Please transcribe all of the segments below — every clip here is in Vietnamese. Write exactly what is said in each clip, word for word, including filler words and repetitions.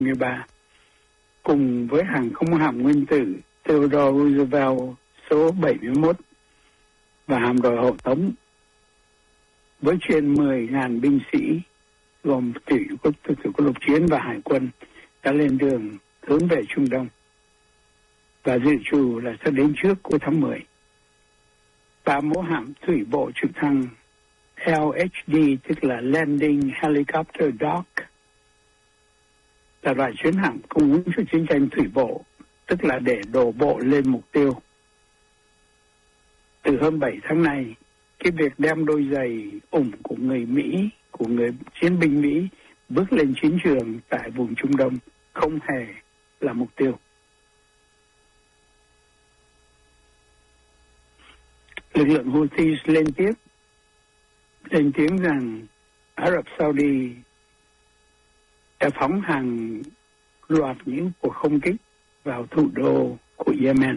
ba, cùng với hàng không hạm nguyên tử Theodore Roosevelt số bảy mươi mốt và hạm đội hộ tống với trên mười nghìn binh sĩ gồm thủy quân, thủy quân lục chiến và hải quân đã lên đường hướng về Trung Đông và dự trù là sẽ đến trước cuối tháng mười. Ba mẫu hạm thủy bộ trực thăng L H D, tức là Landing Helicopter Dock, là loại chiến hạm cung ứng cho chiến tranh thủy bộ, tức là để đổ bộ lên mục tiêu. Từ hôm bảy tháng này, cái việc đem đôi giày ủng của người Mỹ, của người chiến binh Mỹ bước lên chiến trường tại vùng Trung Đông không hề là mục tiêu. Lực lượng Houthi lên tiếp, lên tiếng rằng Ả Rập Saudi đã phóng hàng loạt những cuộc không kích vào thủ đô của Yemen,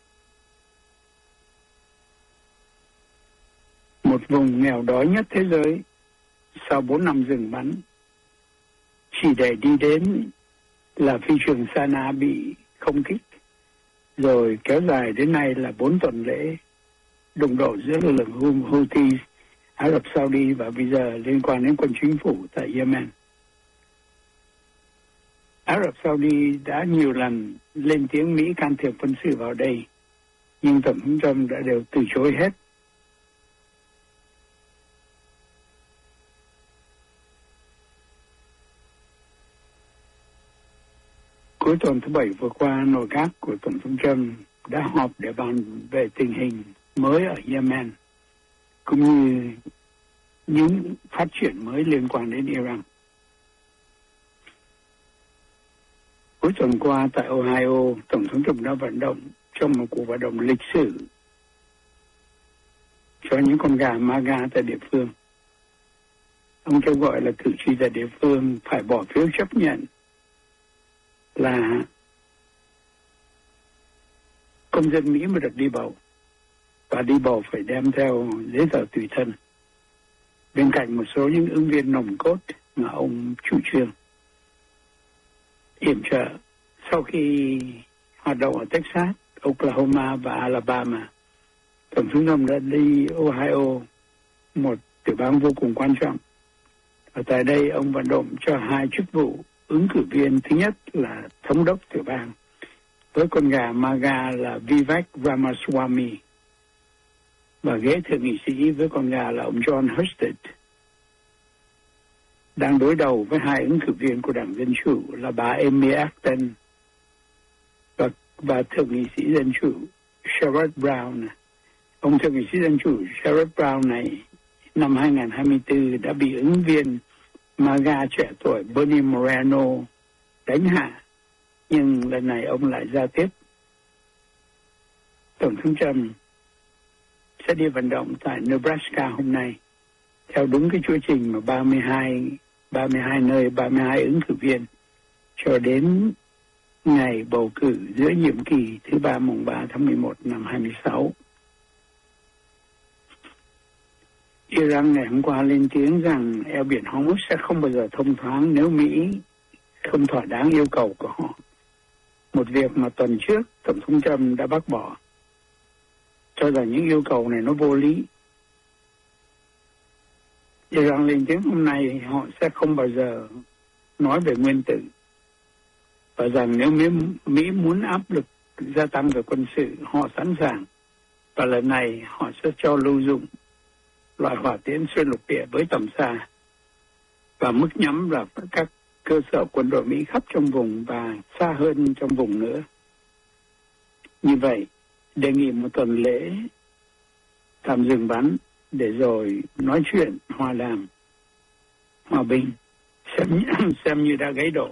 một vùng nghèo đói nhất thế giới sau bốn năm dừng bắn, chỉ để đi đến là phi trường Sana bị không kích, rồi kéo dài đến nay là bốn tuần lễ đụng độ giữa lực lượng Houthi, Ả Rập Saudi và bây giờ liên quan đến quân chính phủ tại Yemen. Ả Rập Saudi đã nhiều lần lên tiếng Mỹ can thiệp quân sự vào đây, nhưng Tổng thống Trump đã đều từ chối hết. Cuối tuần thứ Bảy vừa qua, nội các của Tổng thống Trump đã họp để bàn về tình hình mới ở Yemen, cũng như những phát triển mới liên quan đến Iran. Cuối tuần qua tại Ohio, Tổng thống Trump đã vận động trong một cuộc vận động lịch sử cho những con gà MAGA tại địa phương. Ông kêu gọi là cử tri tại địa phương phải bỏ phiếu chấp nhận là công dân Mỹ mới được đi bầu, và đi bầu phải đem theo giấy tờ tùy thân, bên cạnh một số những ứng viên nòng cốt mà ông chủ trương. Yểm trợ sau khi hoạt động ở Texas, Oklahoma và Alabama, Tổng thống Trump đã đi Ohio, một tiểu bang vô cùng quan trọng. Ở tại đây, ông vận động cho hai chức vụ ứng cử viên. Thứ nhất là thống đốc tiểu bang, với con gà MAGA là Vivek Ramaswamy, và ghế thượng nghị sĩ với con gà là ông John Husted. Đang đối đầu với hai ứng cử viên của Đảng Dân Chủ là bà Amy Acton và, và thượng nghị sĩ Dân Chủ Sherrod Brown. Ông thượng nghị sĩ Dân Chủ Sherrod Brown này năm hai không hai tư đã bị ứng viên MAGA trẻ tuổi Bernie Moreno đánh hạ, nhưng lần này ông lại ra tiếp. Tổng thống Trump sẽ đi vận động tại Nebraska hôm nay, theo đúng cái chu trình mà ba mươi hai, ba mươi hai nơi, ba mươi hai ứng cử viên, cho đến ngày bầu cử giữa nhiệm kỳ thứ ba mùng ba tháng mười một năm hai mươi sáu. Iran ngày hôm qua lên tiếng rằng eo biển Hormuz sẽ không bao giờ thông thoáng nếu Mỹ không thỏa đáng yêu cầu của họ. Một việc mà tuần trước Tổng thống Trump đã bác bỏ, cho rằng những yêu cầu này nó vô lý. Iran lên tiếng hôm nay họ sẽ không bao giờ nói về nguyên tử, và rằng nếu Mỹ muốn áp lực gia tăng về quân sự, họ sẵn sàng, và lần này họ sẽ cho lưu dụng loại hỏa tiễn xuyên lục địa với tầm xa, và mức nhắm là các cơ sở quân đội Mỹ khắp trong vùng và xa hơn trong vùng nữa. Như vậy, đề nghị một tuần lễ tạm dừng bắn để rồi nói chuyện hòa đàm, hòa bình, xem, xem như đã gãy đổ.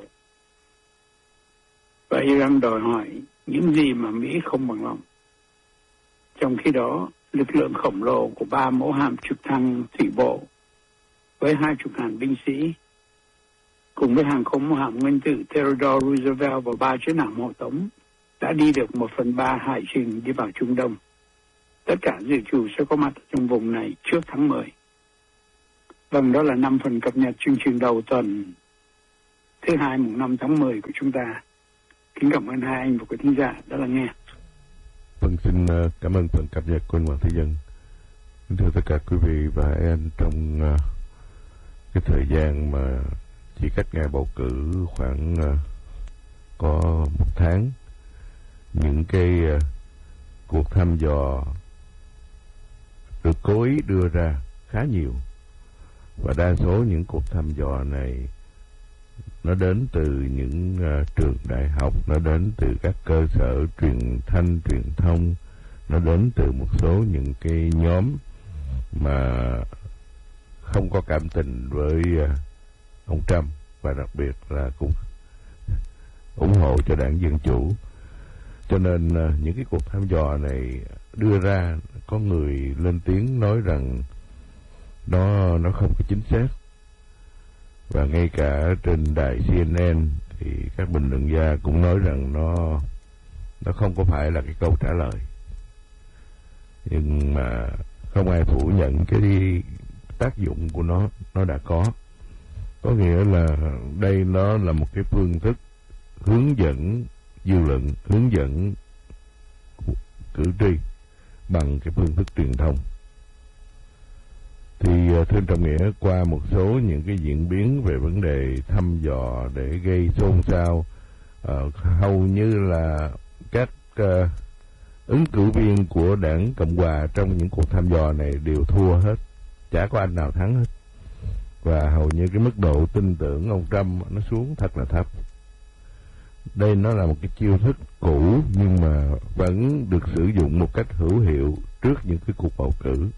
Và Iran đòi hỏi những gì mà Mỹ không bằng lòng. Trong khi đó, lực lượng khổng lồ của ba mẫu hạm trực thăng thủy bộ với hai chục ngàn binh sĩ, cùng với hàng không mẫu hạm nguyên tử Theodore Roosevelt và ba chiến hạm hộ tống, đã đi được một phần ba hải trình đi vào Trung Đông. Tất cả dự trù sẽ có mặt trong vùng này trước tháng mười. Vâng, đó là năm phần cập nhật chương trình đầu tuần thứ thứ hai mùng năm tháng mười của chúng ta. Kính cảm ơn hai anh và quý thính giả đã lắng nghe. Vâng, xin cảm ơn phần cập nhật của anh Hoàng Thế Dân. Kính thưa tất cả quý vị và anh, trong uh, cái thời gian mà chỉ cách ngày bầu cử khoảng uh, có một tháng, những cái uh, cuộc thăm dò được cố ý đưa ra khá nhiều, và đa số những cuộc thăm dò này nó đến từ những uh, trường đại học, nó đến từ các cơ sở truyền thanh, truyền thông, nó đến từ một số những cái nhóm mà không có cảm tình với uh, ông Trump, và đặc biệt là cũng ủng hộ cho đảng Dân Chủ. Cho nên uh, những cái cuộc thăm dò này đưa ra, có người lên tiếng nói rằng nó nó không có chính xác, và ngay cả trên đài xê en en thì các bình luận gia cũng nói rằng nó nó không có phải là cái câu trả lời. Nhưng mà không ai phủ nhận cái tác dụng của nó nó đã có. Có nghĩa là đây nó là một cái phương thức hướng dẫn dư luận, hướng dẫn cử tri bằng cái phương thức truyền thông. Thì thưa Trọng Nghĩa, qua một số những cái diễn biến về vấn đề thăm dò để gây xôn xao, uh, hầu như là các uh, ứng cử viên của đảng Cộng Hòa trong những cuộc thăm dò này đều thua hết, chả có anh nào thắng hết, và hầu như cái mức độ tin tưởng ông Trump nó xuống thật là thấp. Đây nó là một cái chiêu thức cũ nhưng mà vẫn được sử dụng một cách hữu hiệu trước những cái cuộc bầu cử,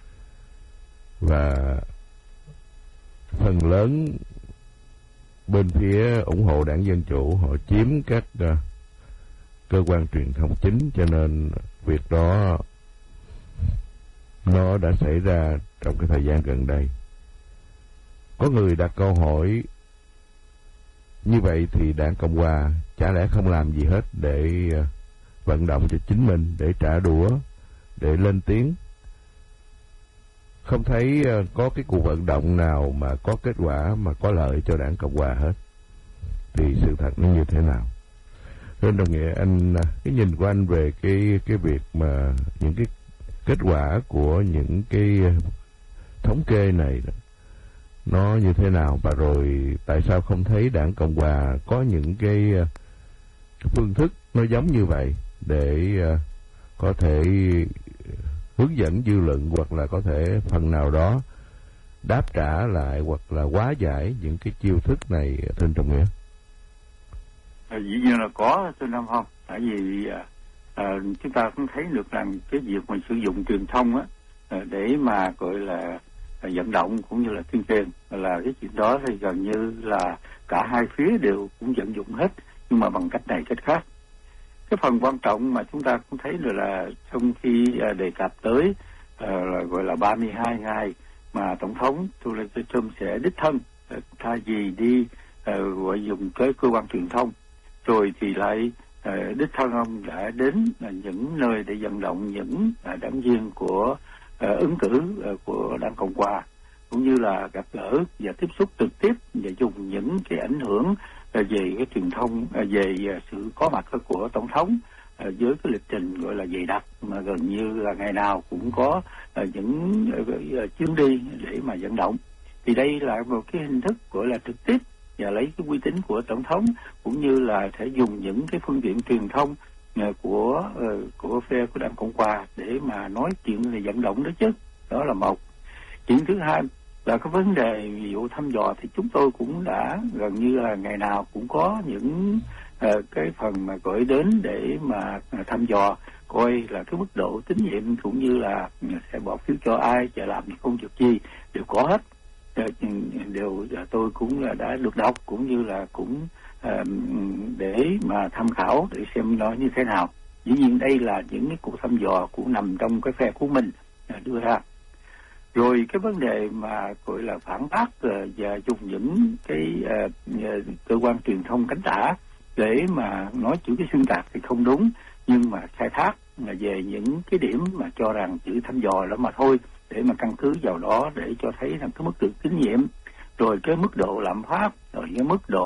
và phần lớn bên phía ủng hộ đảng Dân Chủ họ chiếm các uh, cơ quan truyền thông chính, cho nên việc đó nó đã xảy ra trong cái thời gian gần đây. Có người đặt câu hỏi như vậy thì đảng Cộng Hòa chả lẽ không làm gì hết để uh, vận động cho chính mình, để trả đũa, để lên tiếng? Không thấy uh, có cái cuộc vận động nào mà có kết quả mà có lợi cho đảng Cộng Hòa hết. Thì sự thật nó như thế nào? Nên đồng nghĩa anh, cái nhìn của anh về cái cái việc mà những cái kết quả của những cái thống kê này nó như thế nào, và rồi tại sao không thấy đảng Cộng Hòa có những cái, cái phương thức nó giống như vậy để uh, có thể hướng dẫn dư luận, hoặc là có thể phần nào đó đáp trả lại hoặc là hóa giải những cái chiêu thức này, thưa Trọng Nghĩa? À, dĩ nhiên là có, thưa Nam Phong. Tại vì à, à, chúng ta cũng thấy được rằng cái việc mà sử dụng truyền thông á à, để mà gọi là à, vận động cũng như là tuyên truyền là cái chuyện đó thì gần như là cả hai phía đều cũng vận dụng hết, nhưng mà bằng cách này cách khác. Cái phần quan trọng mà chúng ta cũng thấy được là trong khi à, đề cập tới à, là gọi là ba mươi hai ngày mà tổng thống Donald Trump sẽ đích thân à, thay vì đi à, gọi dùng cái cơ quan truyền thông, rồi thì lại uh, đích thân ông đã đến uh, những nơi để vận động những uh, đảng viên của uh, ứng cử uh, của đảng Cộng Hòa, cũng như là gặp gỡ và tiếp xúc trực tiếp và dùng những cái ảnh hưởng uh, về cái truyền thông, uh, về uh, sự có mặt của tổng thống uh, với cái lịch trình gọi là dày đặc, mà gần như là ngày nào cũng có uh, những uh, uh, chuyến đi để mà vận động. Thì đây là một cái hình thức gọi là trực tiếp và lấy cái uy tín của tổng thống, cũng như là thể dùng những cái phương tiện truyền thông uh, của uh, của phe của đảng Cộng Hòa để mà nói chuyện về vận động đó chứ. Đó là một. Chuyện thứ hai là cái vấn đề ví dụ thăm dò thì chúng tôi cũng đã gần như là ngày nào cũng có những uh, cái phần mà gửi đến để mà uh, thăm dò coi là cái mức độ tín nhiệm, cũng như là uh, sẽ bỏ phiếu cho ai và làm công việc gì, đều có hết. Đều tôi cũng là đã được đọc, cũng như là cũng uh, để mà tham khảo để xem nó như thế nào. Dĩ nhiên đây là những cái cuộc thăm dò cũng nằm trong cái phe của mình uh, đưa ra. Rồi cái vấn đề mà gọi là phản bác uh, và dùng những cái uh, cơ quan truyền thông cánh tả để mà nói chữ cái xuyên tạc thì không đúng, nhưng mà khai thác là về những cái điểm mà cho rằng chữ thăm dò đó mà thôi, để mà căn cứ vào đó để cho thấy rằng cái mức độ tín nhiệm, rồi cái mức độ lạm phát, rồi cái mức độ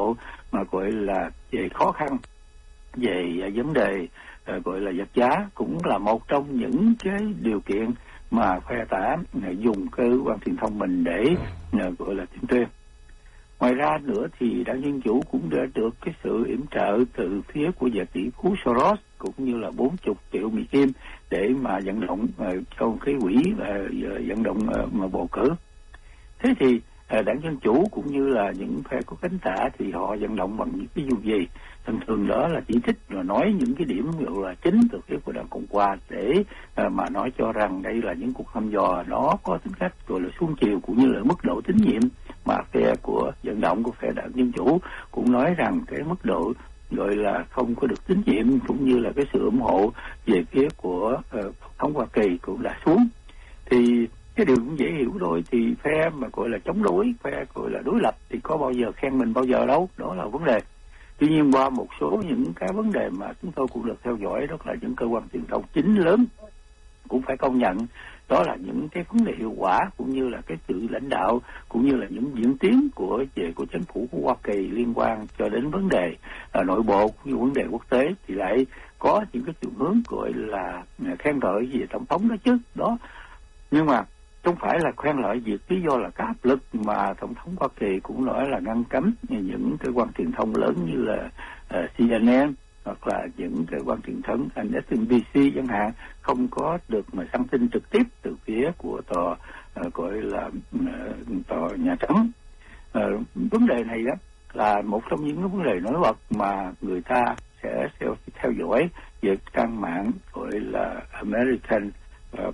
mà gọi là về khó khăn, về vấn đề uh, gọi là vật giá, cũng là một trong những cái điều kiện mà phe tả uh, dùng cơ quan truyền thông mình để uh, gọi là tuyên truyền. Ngoài ra nữa thì Đảng Dân Chủ cũng đã được cái sự yểm trợ từ phía của nhà tỷ phú Soros cũng như là bốn mươi triệu Mỹ Kim để mà vận động uh, trong cái quỹ uh, vận động uh, mà bầu cử. Thế thì uh, Đảng Dân Chủ cũng như là những phe có cánh tả thì họ vận động bằng những cái dù gì? Thường thường đó là chỉ thích là nói những cái điểm gọi là chính từ phía của Đảng Cộng Hòa để uh, mà nói cho rằng đây là những cuộc thăm dò nó có tính cách gọi là xuông chiều cũng như là mức độ tín nhiệm, mà phe của vận động của phe Đảng Dân Chủ cũng nói rằng cái mức độ gọi là không có được tín nhiệm cũng như là cái sự ủng hộ về phía của uh, Tổng thống Hoa Kỳ cũng đã xuống. Thì cái điều cũng dễ hiểu thôi, thì phe mà gọi là chống đối, phe gọi là đối lập thì có bao giờ khen mình bao giờ đâu, đó là vấn đề. Tuy nhiên qua một số những cái vấn đề mà chúng tôi cũng được theo dõi, đó là những cơ quan truyền thông chính lớn cũng phải công nhận, đó là những cái vấn đề hiệu quả cũng như là cái sự lãnh đạo cũng như là những diễn tiến của về của chính phủ của Hoa Kỳ liên quan cho đến vấn đề uh, nội bộ cũng như vấn đề quốc tế thì lại có những cái chiều hướng gọi là khen ngợi về tổng thống đó chứ đó. Nhưng mà không phải là khen ngợi việc lý do là cái áp lực mà Tổng thống Hoa Kỳ cũng nói là ngăn cấm những cơ quan truyền thông lớn như là uh, C N N hoặc là những cơ quan truyền thông M S N B C chẳng hạn không có được mà săn tin trực tiếp từ phía của tòa uh, gọi là uh, tòa Nhà Trắng. Uh, vấn đề này đó là một trong những cái vấn đề nổi bật mà người ta sẽ theo, theo dõi về trang mạng gọi là American uh,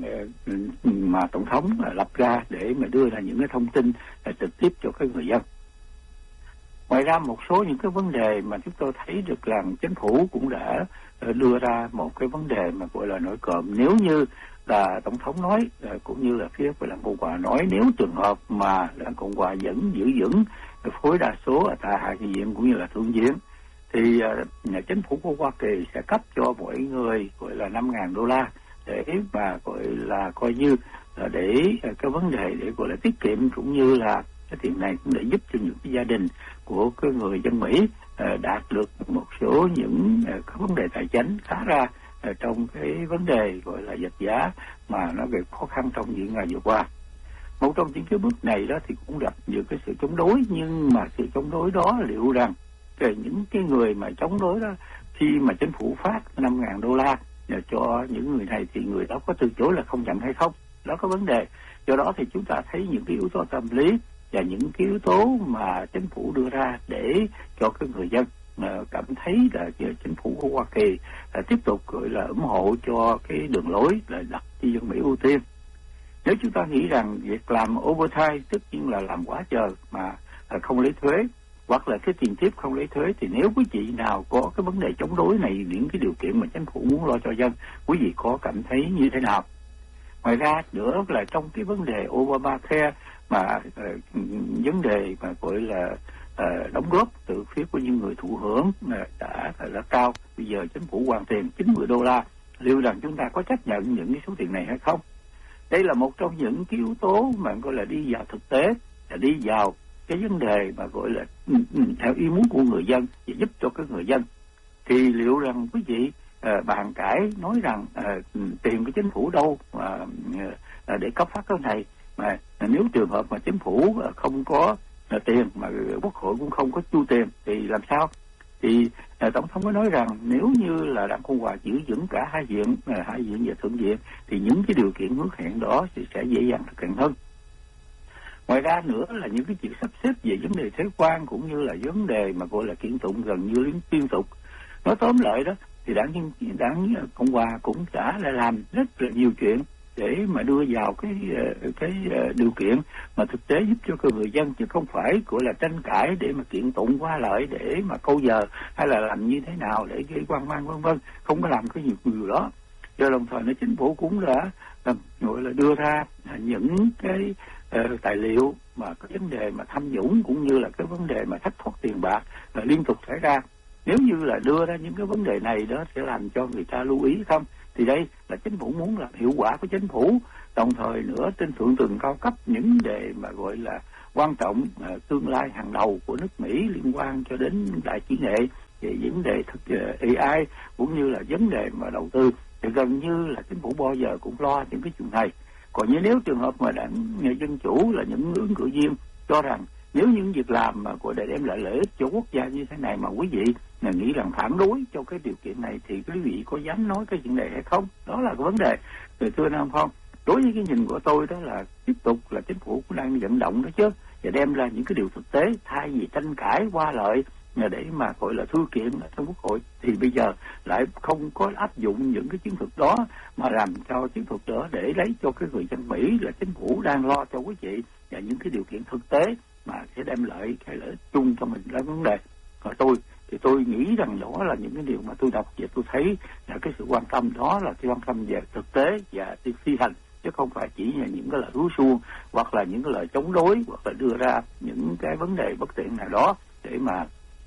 mà tổng thống lập ra để mà đưa ra những cái thông tin uh, trực tiếp cho các người dân. Ngoài ra một số những cái vấn đề mà chúng tôi thấy được rằng chính phủ cũng đã đưa ra một cái vấn đề mà gọi là nổi cộm. Nếu như là Tổng thống nói cũng như là phía của Đảng Cộng Hòa nói, nếu trường hợp mà Đảng Cộng Hòa vẫn giữ vững phối đa số ở tại Hạ viện cũng như là Thượng viện thì nhà chính phủ của Hoa Kỳ sẽ cấp cho mỗi người gọi là năm ngàn đô la để mà gọi là coi như là để cái vấn đề để gọi là tiết kiệm cũng như là cái tiền này cũng để giúp cho những cái gia đình của cái người dân Mỹ uh, đạt được một số những uh, cái vấn đề tài chính khá ra uh, trong cái vấn đề gọi là vật giá mà nó gây khó khăn trong những ngày vừa qua. Một trong những cái bước này đó thì cũng gặp nhiều cái sự chống đối, nhưng mà sự chống đối đó liệu rằng về những cái người mà chống đối đó khi mà chính phủ phát năm ngàn đô la cho những người này thì người đó có từ chối là không nhận hay không, đó có vấn đề. Do đó thì chúng ta thấy những cái yếu tố tâm lý và những cái yếu tố mà chính phủ đưa ra để cho cái người dân uh, cảm thấy là chính phủ của Hoa Kỳ uh, tiếp tục gọi là ủng hộ cho cái đường lối là đặt cho dân Mỹ ưu tiên. Nếu chúng ta nghĩ rằng việc làm overtime tất nhiên là làm quá trời mà uh, không lấy thuế hoặc là cái tiền tiếp không lấy thuế, thì nếu quý vị nào có cái vấn đề chống đối này, những cái điều kiện mà chính phủ muốn lo cho dân, quý vị có cảm thấy như thế nào? Ngoài ra nữa là trong cái vấn đề Obamacare mà uh, vấn đề mà gọi là uh, đóng góp từ phía của những người thụ hưởng uh, đã là cao. Bây giờ chính phủ hoàn tiền chín mươi đô la, liệu rằng chúng ta có chấp nhận những cái số tiền này hay không? Đây là một trong những cái yếu tố mà gọi là đi vào thực tế, là đi vào cái vấn đề mà gọi là theo ý muốn của người dân và giúp cho các người dân. Thì liệu rằng quý vị uh, bàn cãi nói rằng uh, tiền của chính phủ đâu mà uh, để cấp phát cái này, mà nếu trường hợp mà chính phủ không có uh, tiền mà quốc hội cũng không có chu tiền thì làm sao? Thì uh, tổng thống mới nói rằng nếu như là Đảng Cộng Hòa giữ vững cả hai viện, uh, hai viện và thượng viện thì những cái điều kiện hứa hẹn đó thì sẽ dễ dàng thực hiện hơn. Ngoài ra nữa là những cái chuyện sắp xếp về vấn đề thuế quan cũng như là vấn đề mà gọi là kiện tụng gần như liên liên tục. Nói tóm lại đó thì đảng đảng Cộng Hòa cũng đã là làm rất là nhiều chuyện để mà đưa vào cái cái điều kiện mà thực tế giúp cho các người dân, chứ không phải gọi là tranh cãi để mà kiện tụng qua lại để mà câu giờ hay là làm như thế nào để gây quan mang vân vân, không có làm cái nhiều điều đó. Do đồng thời nó chính phủ cũng đã gọi là đưa ra những cái uh, tài liệu mà có vấn đề mà tham nhũng cũng như là cái vấn đề mà thất thoát tiền bạc là liên tục xảy ra. nếu như là đưa ra những cái vấn đề này đó sẽ làm cho người ta lưu ý không? Thì đây là chính phủ muốn làm hiệu quả của chính phủ, đồng thời nữa trên thượng tầng cao cấp những vấn đề mà gọi là quan trọng uh, tương lai hàng đầu của nước Mỹ liên quan cho đến đại kỹ nghệ về vấn đề thực uh, a i cũng như là vấn đề mà đầu tư, thì gần như là chính phủ bao giờ cũng lo những cái chuyện này. Còn như nếu trường hợp mà đảng Dân Chủ là những ứng cử viên cho rằng nếu những việc làm mà của để đem lại lợi ích cho quốc gia như thế này mà quý vị là nghĩ rằng phản đối cho cái điều kiện này, thì quý vị có dám nói cái chuyện này hay không? Đó là cái vấn đề. Thì thưa Nam Phong, đối với cái nhìn của tôi đó là tiếp tục là chính phủ cũng đang vận động đó chứ, và đem ra những cái điều thực tế thay vì tranh cãi qua lợi để mà gọi là thư kiện ở trong quốc hội, thì bây giờ lại không có áp dụng những cái chiến thuật đó mà làm cho chiến thuật đó để lấy cho cái người dân Mỹ là chính phủ đang lo cho quý vị và những cái điều kiện thực tế mà sẽ đem lại cái lợi ích chung cho mình là vấn đề. Còn tôi thì tôi nghĩ rằng đó là những cái điều mà tôi đọc và tôi thấy là cái sự quan tâm đó là cái quan tâm về thực tế và thi hành, chứ không phải chỉ là những cái lời hứa suông hoặc là những cái lời chống đối hoặc là đưa ra những cái vấn đề bất tiện nào đó để mà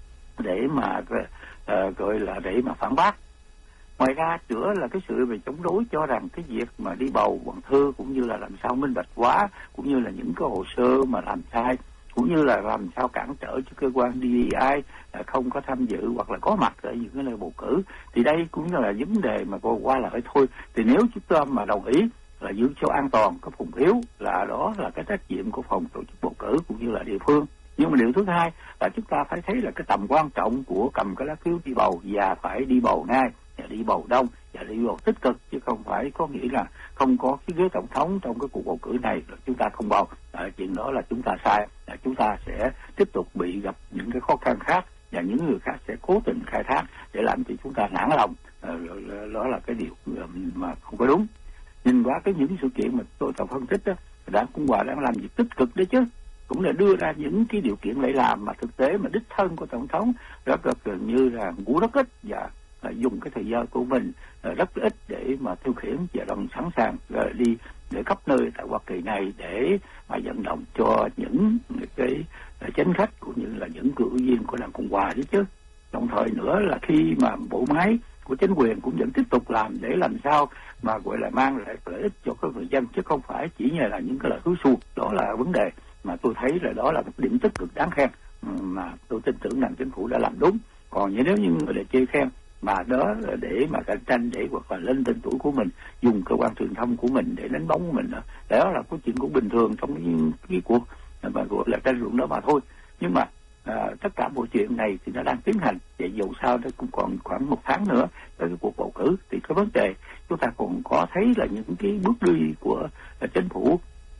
để mà uh, gọi là để mà phản bác. Ngoài ra nữa là cái sự về chống đối cho rằng cái việc mà đi bầu bằng thư cũng như là làm sao minh bạch hóa, cũng như là những cái hồ sơ mà làm sai, cũng như là làm sao cản trở cho cơ quan đê e i không có tham dự hoặc là có mặt ở những cái nơi bầu cử, thì đây cũng là vấn đề mà qua lại thôi. Thì nếu chúng ta mà đồng ý là giữ cho an toàn có phòng phiếu là đó là cái trách nhiệm của phòng tổ chức bầu cử cũng như là địa phương. Nhưng mà điều thứ hai là chúng ta phải thấy là cái tầm quan trọng của cầm cái lá phiếu đi bầu, và phải đi bầu ngay, và đi bầu đông, và đi bầu tích cực, chứ không phải có nghĩa là không có cái ghế tổng thống trong cái cuộc bầu cử này rồi chúng ta không bầu. À, chuyện đó là chúng ta sai, là chúng ta sẽ tiếp tục bị gặp những cái khó khăn khác, và những người khác sẽ cố tình khai thác để làm cho chúng ta nản lòng. À, đó là cái điều mà không có đúng. Nhìn qua cái những sự kiện mà tôi đã phân tích đó, Đảng Cộng hòa đang làm việc tích cực đấy chứ, cũng là đưa ra những cái điều kiện để làm mà thực tế mà đích thân của tổng thống rất là gần như là ngủ rất ít, và uh, dùng cái thời gian của mình uh, rất ít để mà tiêu khiển, và đồng sẵn sàng uh, đi để khắp nơi tại Hoa Kỳ này để mà vận động cho những cái uh, chính khách cũng như là những cử viên của Đảng Cộng hòa đấy chứ. Đồng thời nữa là khi mà bộ máy của chính quyền cũng vẫn tiếp tục làm để làm sao mà gọi là mang lại lợi ích cho các người dân, chứ không phải chỉ như là những cái lời hứa suông. Đó là vấn đề mà tôi thấy là đó là một điểm tích cực đáng khen, mà tôi tin tưởng rằng chính phủ đã làm đúng. Còn nếu như người để chê khen mà đó là để mà cạnh tranh, để hoặc là lên tên tuổi của mình, dùng cơ quan truyền thông của mình để đánh bóng của mình, đó, đó là có chuyện cũng bình thường trong cái, cái cuộc mà gọi là tranh luận đó mà thôi. Nhưng mà à, tất cả mọi chuyện này thì nó đang tiến hành, và dù sao nó cũng còn khoảng một tháng nữa tới cái cuộc bầu cử, thì cái vấn đề chúng ta còn có thấy là những cái bước đi của chính phủ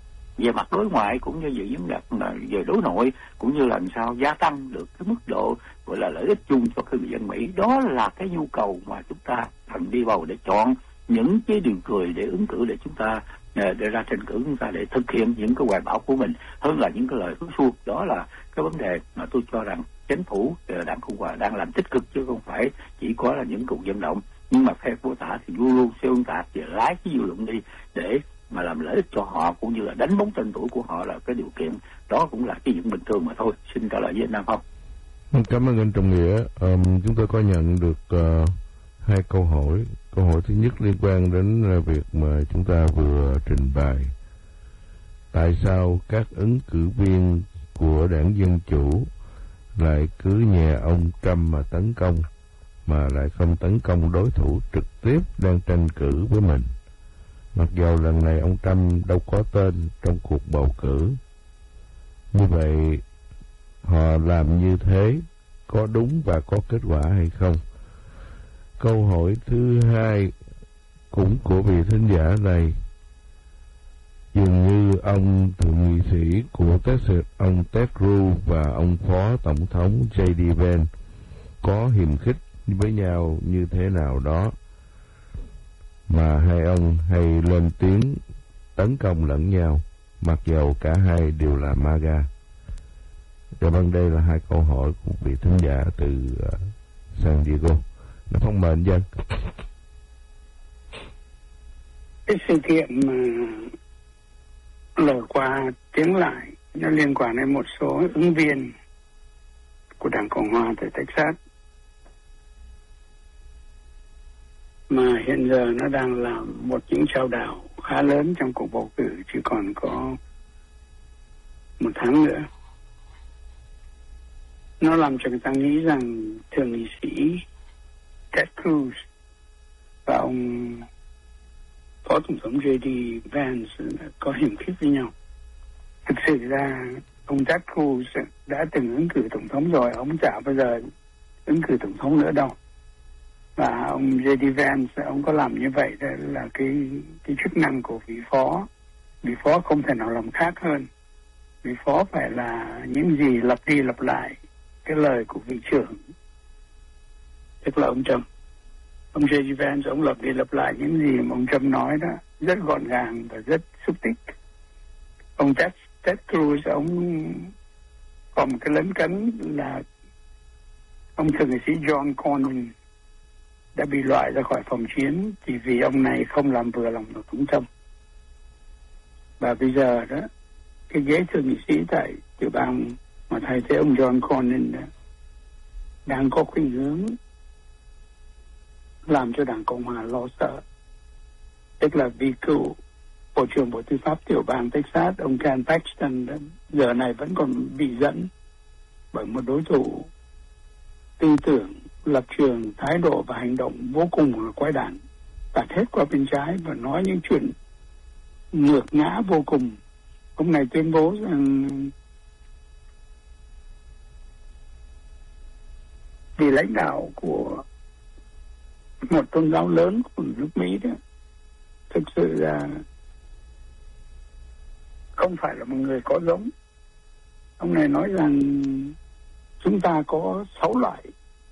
về mặt đối ngoại cũng như về vấn đề về đối nội, cũng như làm sao gia tăng được cái mức độ gọi là lợi ích chung cho người dân Mỹ. Đó là cái nhu cầu mà chúng ta cần đi bầu để chọn những cái điều cười để ứng cử, để chúng ta để ra tranh cử chúng ta để thực hiện những cái hoài bão của mình, hơn là những cái lời hứa suông. Đó là cái vấn đề mà tôi cho rằng chính phủ Đảng Cộng hòa đang làm tích cực, chứ không phải chỉ có là những cuộc vận động. Nhưng mà phe của ta thì luôn luôn xuyên tạc và lái cái dư luận đi để mà làm lợi ích cho họ, cũng như là đánh bóng tên tuổi của họ là cái điều kiện. Đó cũng là cái chuyện bình thường mà thôi. Xin trả lời với anh Nam Phong. Cảm ơn anh Trọng Nghĩa. Um, chúng tôi có nhận được uh, hai câu hỏi. Câu hỏi thứ nhất liên quan đến uh, việc mà chúng ta vừa trình bày. Tại sao các ứng cử viên của Đảng Dân Chủ lại cứ nhè ông Trump mà tấn công, mà lại không tấn công đối thủ trực tiếp đang tranh cử với mình? Mặc dù lần này ông Trump đâu có tên trong cuộc bầu cử. Như vậy họ làm như thế có đúng và có kết quả hay không? Câu hỏi thứ hai cũng của vị thính giả này. Dường như ông thượng nghị sĩ của Texas, ông Ted Cruz và ông phó tổng thống J D Vance có hiềm khích với nhau như thế nào đó mà hai ông hay lên tiếng tấn công lẫn nhau, mặc dầu cả hai đều là MAGA. Và vâng, đây là hai câu hỏi của vị thính giả từ uh, San Diego. Nó phong mệnh dân. Cái sự kiện mà lờ qua tiếng lại nó liên quan đến một số ứng viên của Đảng Cộng hòa tại Texas. mà hiện giờ nó đang là một những trao đảo khá lớn trong cuộc bầu cử, chỉ còn có một tháng nữa. Nó làm cho người ta nghĩ rằng thượng nghị sĩ Ted Cruz và ông Phó Tổng thống J D Vance có hiềm khích với nhau. Thực sự ra ông Ted Cruz đã từng ứng cử tổng thống rồi, ông chả bao giờ ứng cử tổng thống nữa đâu. Và ông J D Vance, ông có làm như vậy đó là cái cái chức năng của vị phó. Vị phó không thể nào làm khác hơn. Vị phó phải là những gì lặp đi lặp lại cái lời của vị trưởng, tức là ông Trump. Ông J D Vance, ông lặp đi lặp lại những gì mà ông Trump nói đó, rất gọn gàng và rất xúc tích. Ông Ted, Ted Cruz, ông có một cái lấn cấn là ông thượng nghị sĩ John Cornyn đã bị loại ra khỏi phòng chiến chỉ vì ông này không làm vừa lòng tổng thống Trump. Và bây giờ đó, cái ghế thượng nghị sĩ tại tiểu bang mà thay thế ông John Cornyn đó, đang có khuynh hướng làm cho Đảng Cộng hòa lo sợ. Tức là vì cựu Bộ trưởng Bộ Tư pháp tiểu bang Texas, ông Ken Paxton đó, giờ này vẫn còn bị dẫn bởi một đối thủ tư tưởng, lập trường, thái độ và hành động vô cùng là quái đản, tạt hết qua bên trái và nói những chuyện ngược ngã vô cùng. Ông này tuyên bố rằng vì lãnh đạo của một tôn giáo lớn của nước Mỹ đó thực sự là không phải là một người có giống. Ông này nói rằng chúng ta có sáu loại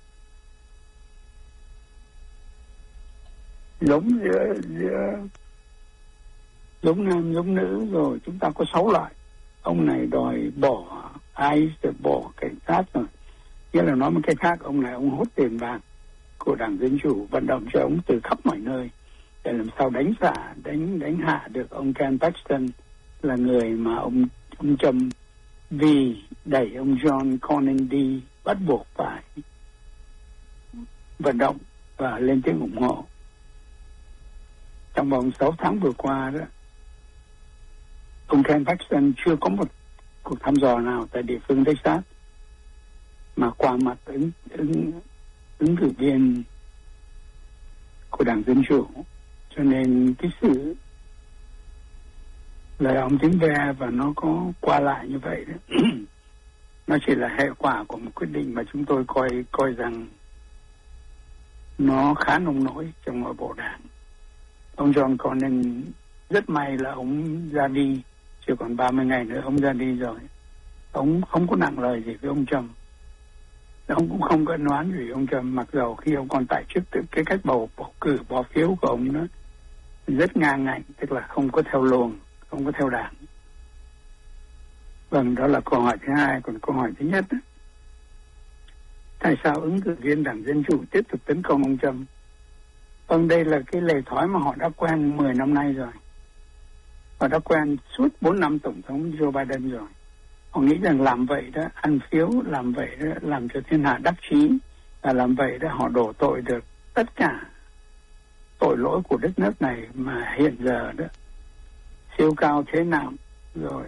giống giữa giữa giống nam giống nữ, rồi chúng ta có sáu loại. Ông này đòi bỏ i xê, bỏ cảnh sát rồi. Nghĩa là nói một cái khác, ông này ông hốt tiền bạc của Đảng Dân Chủ, vận động cho ông từ khắp mọi nơi để làm sao đánh xả, đánh đánh hạ được ông Ken Paxton, là người mà ông ông Trump vì đẩy ông John Cornyn đi bắt buộc phải vận động và lên tiếng ủng hộ. Trong vòng sáu tháng vừa qua đó, ông Ken Paxton chưa có một cuộc thăm dò nào tại địa phương Texas mà qua mặt ứng ứng ứng cử viên của Đảng Dân Chủ. Cho nên cái sự lời ông tiếng ve và nó có qua lại như vậy đó, nó chỉ là hệ quả của một quyết định mà chúng tôi coi coi rằng nó khá nông nổi trong nội bộ đảng. Ông John Cornyn rất may là ông ra đi, chỉ còn ba mươi ngày nữa ông ra đi rồi. Ông không có nặng lời gì với ông Trump. Ông cũng không có đoán gì ông Trump, mặc dầu khi ông còn tại chức, cái cách bầu bầu cử bỏ phiếu của ông nó rất ngang ngạnh, tức là không có theo luồng, không có theo đảng. Vâng, đó là câu hỏi thứ hai. Còn câu hỏi thứ nhất đó, tại sao ứng cử viên Đảng Dân Chủ tiếp tục tấn công ông Trump? Vâng, đây là cái lề thói mà họ đã quen mười năm nay rồi. Họ đã quen suốt bốn năm Tổng thống Joe Biden rồi. Họ nghĩ rằng làm vậy đó, ăn phiếu, làm vậy đó, làm cho thiên hạ đắc chí, và làm vậy đó họ đổ tội được tất cả tội lỗi của đất nước này mà hiện giờ đó siêu cao thế nào, rồi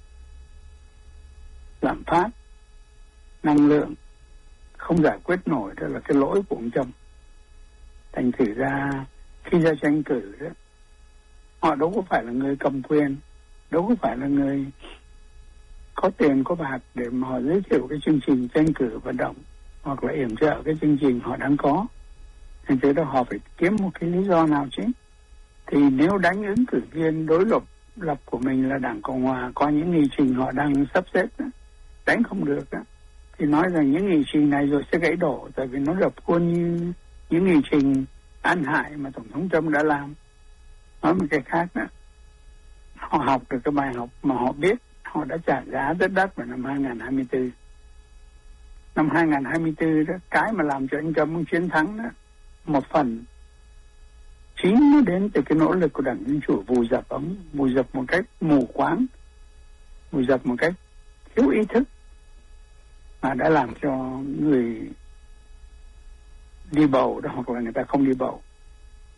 lạm phát, năng lượng không giải quyết nổi, đó là cái lỗi của ông Trump. Thành thử ra khi ra tranh cử đó, họ đâu có phải là người cầm quyền, đâu có phải là người có tiền có bạc để mà họ giới thiệu cái chương trình tranh cử vận động hoặc là yểm trợ cái chương trình họ đang có. Thành thử đó họ phải kiếm một cái lý do nào chứ. Thì nếu đánh ứng cử viên đối lập lập của mình là Đảng Cộng Hòa có những nghị trình họ đang sắp xếp đó, đánh không được đó, thì nói rằng những nghị trình này rồi sẽ gãy đổ, tại vì nó lập khuôn như những nghị trình an hại mà Tổng thống Trump đã làm. Nói một cái khác đó, họ học được cái bài học mà họ biết họ đã trả giá rất đắt vào năm hai không hai tư. Năm hai không hai tư đó, cái mà làm cho anh Trump chiến thắng đó, một phần chính nó đến từ cái nỗ lực của Đảng Dân Chủ vùi dập ông, vùi dập một cách mù quáng, vùi dập một cách thiếu ý thức, mà đã làm cho người đi bầu đó hoặc là người ta không đi bầu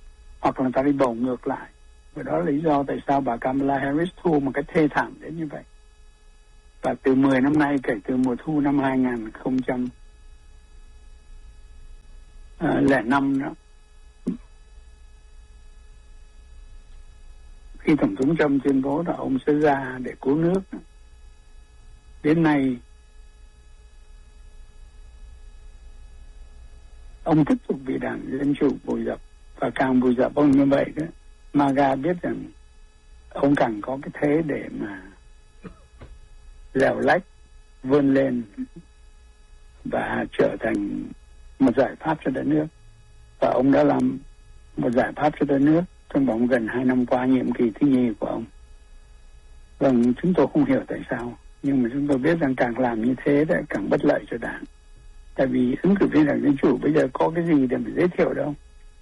hoặc là ta đi bầu ngược lại. Và đó là lý do tại sao bà Kamala Harris thua một cái thê thảm đến như vậy. Và từ mười năm nay, kể từ mùa thu năm hai không không năm đó, khi Tổng thống Trump tuyên bố là ông sẽ ra để cứu nước, đến nay ông tiếp tục bị đảng Dân Chủ bồi dập, và càng bồi dập ông như vậy đó, MAGA biết rằng ông càng có cái thế để mà lèo lách vươn lên và trở thành một giải pháp cho đất nước. Và ông đã làm một giải pháp cho đất nước trong vòng gần hai năm qua nhiệm kỳ thứ nhì của ông. Vâng, chúng tôi không hiểu tại sao, nhưng mà chúng tôi biết rằng càng làm như thế đã càng bất lợi cho đảng. Tại vì ứng cử viên đảng Dân Chủ bây giờ có cái gì để mà giới thiệu đâu.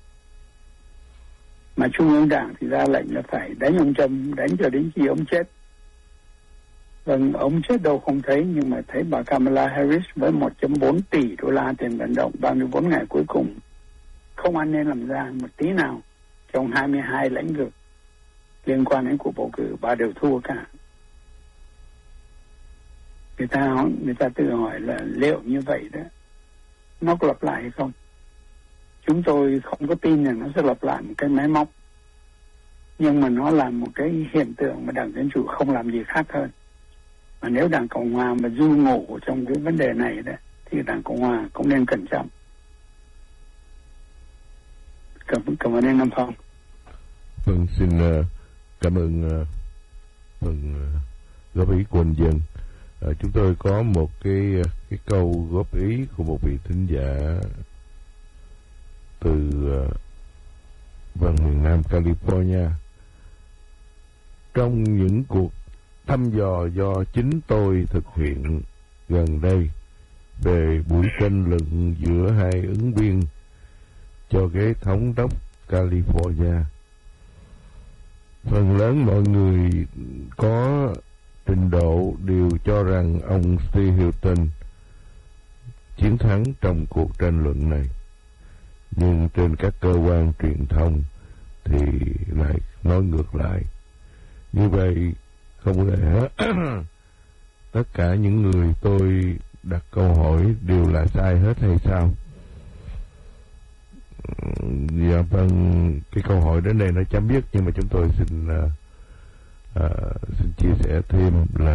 Mà Trung ương Đảng thì ra lệnh là phải đánh ông Trump, đánh cho đến khi ông chết. Vâng, ông chết đâu không thấy, nhưng mà thấy bà Kamala Harris với một phẩy bốn tỷ đô la tiền vận động ba mươi bốn ngày cuối cùng không ăn nên làm ra một tí nào trong hai mươi hai lĩnh vực liên quan đến cuộc bầu cử, bà đều thua cả. Người ta người ta tự hỏi là liệu như vậy đó nó có lặp lại hay không? Chúng tôi không có tin là nó sẽ lặp lại một cái máy móc, nhưng mà nó là một cái hiện tượng mà đảng Dân Chủ không làm gì khác hơn. Mà nếu đảng Cộng Hòa mà du ngủ trong cái vấn đề này đó, thì đảng Cộng Hòa cũng nên cẩn trọng. Cảm, cảm ơn anh Nam Phong. Vâng, xin uh, cảm ơn uh, phần uh, góp ý của anh Dân. Uh, chúng tôi có một cái uh, cái câu góp ý của một vị thính giả từ uh, vùng miền Nam California. Trong những cuộc thăm dò do chính tôi thực hiện gần đây về buổi tranh luận giữa hai ứng viên cho ghế thống đốc California, phần lớn mọi người có trình độ đều cho rằng ông Steve Hilton chiến thắng trong cuộc tranh luận này. Nhưng trên các cơ quan truyền thông thì lại nói ngược lại. Như vậy không lẽ tất cả những người tôi đặt câu hỏi đều là sai hết hay sao? Dạ vâng, cái câu hỏi đến đây nó chấm dứt, nhưng mà chúng tôi xin uh, uh, xin chia sẻ thêm là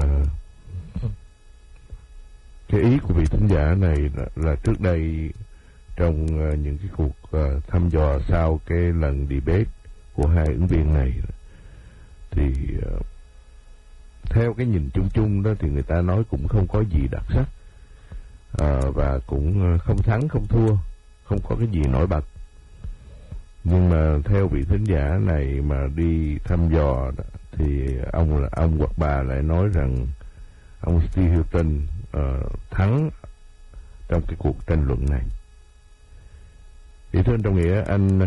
cái ý của vị thính giả này là, là trước đây trong uh, những cái cuộc uh, thăm dò sau cái lần debate của hai ứng viên này thì uh, theo cái nhìn chung chung đó thì người ta nói cũng không có gì đặc sắc, uh, và cũng không thắng không thua, không có cái gì nổi bật. Nhưng mà theo vị thính giả này mà đi thăm dò đó, thì ông ông hoặc bà lại nói rằng ông Steve Hilton uh, thắng trong cái cuộc tranh luận này. Thì thưa anh Trọng Nghĩa, anh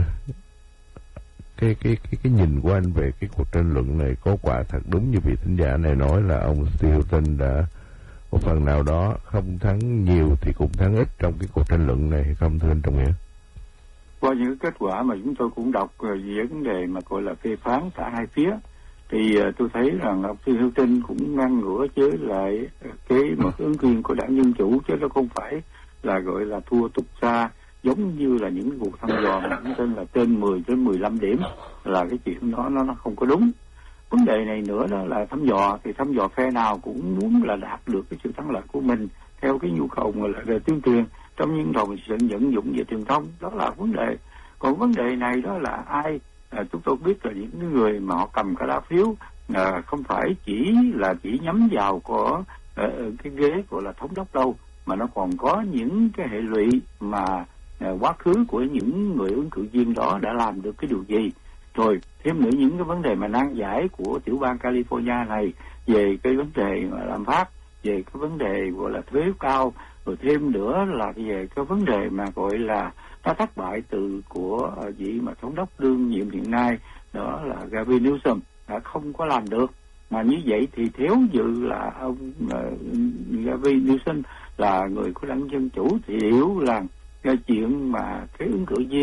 cái cái cái cái nhìn của anh về cái cuộc tranh luận này có quả thật đúng như vị thính giả này nói là ông Steve Hilton đã một phần nào đó không thắng nhiều thì cũng thắng ít trong cái cuộc tranh luận này hay không, thưa anh Trọng Nghĩa? Qua những kết quả mà chúng tôi cũng đọc về vấn đề mà gọi là phê phán cả hai phía, thì uh, tôi thấy rằng ông Steve Hilton cũng ngang ngửa với lại cái một ứng viên của đảng Dân Chủ, chứ nó không phải là gọi là thua tục xa giống như là những cuộc thăm dò mà cũng tên là trên mười đến mười lăm điểm, là cái chuyện đó nó nó không có đúng. Vấn đề này nữa đó là thăm dò, thì thăm dò phe nào cũng muốn là đạt được cái sự thắng lợi của mình theo cái nhu cầu là về tuyên truyền trong những đầu sự vận dụng về truyền thông, đó là vấn đề. Còn vấn đề này đó là ai, à, chúng tôi biết là những người mà họ cầm cái lá phiếu à, không phải chỉ là chỉ nhắm vào có à, cái ghế gọi là thống đốc đâu, mà nó còn có những cái hệ lụy mà à, quá khứ của những người ứng cử viên đó đã làm được cái điều gì. Rồi thêm nữa những cái vấn đề mà nan giải của tiểu bang California này về cái vấn đề mà làm phát, về cái vấn đề gọi là thuế cao, rồi thêm nữa là về cái vấn đề mà gọi là nó thất bại từ của vị mà thống đốc đương nhiệm hiện nay, đó là Gavin Newsom đã không có làm được. Mà như vậy thì nếu như là ông uh, Gavin Newsom là người của đảng Dân Chủ thì hiểu là cái chuyện mà cái ứng cử viên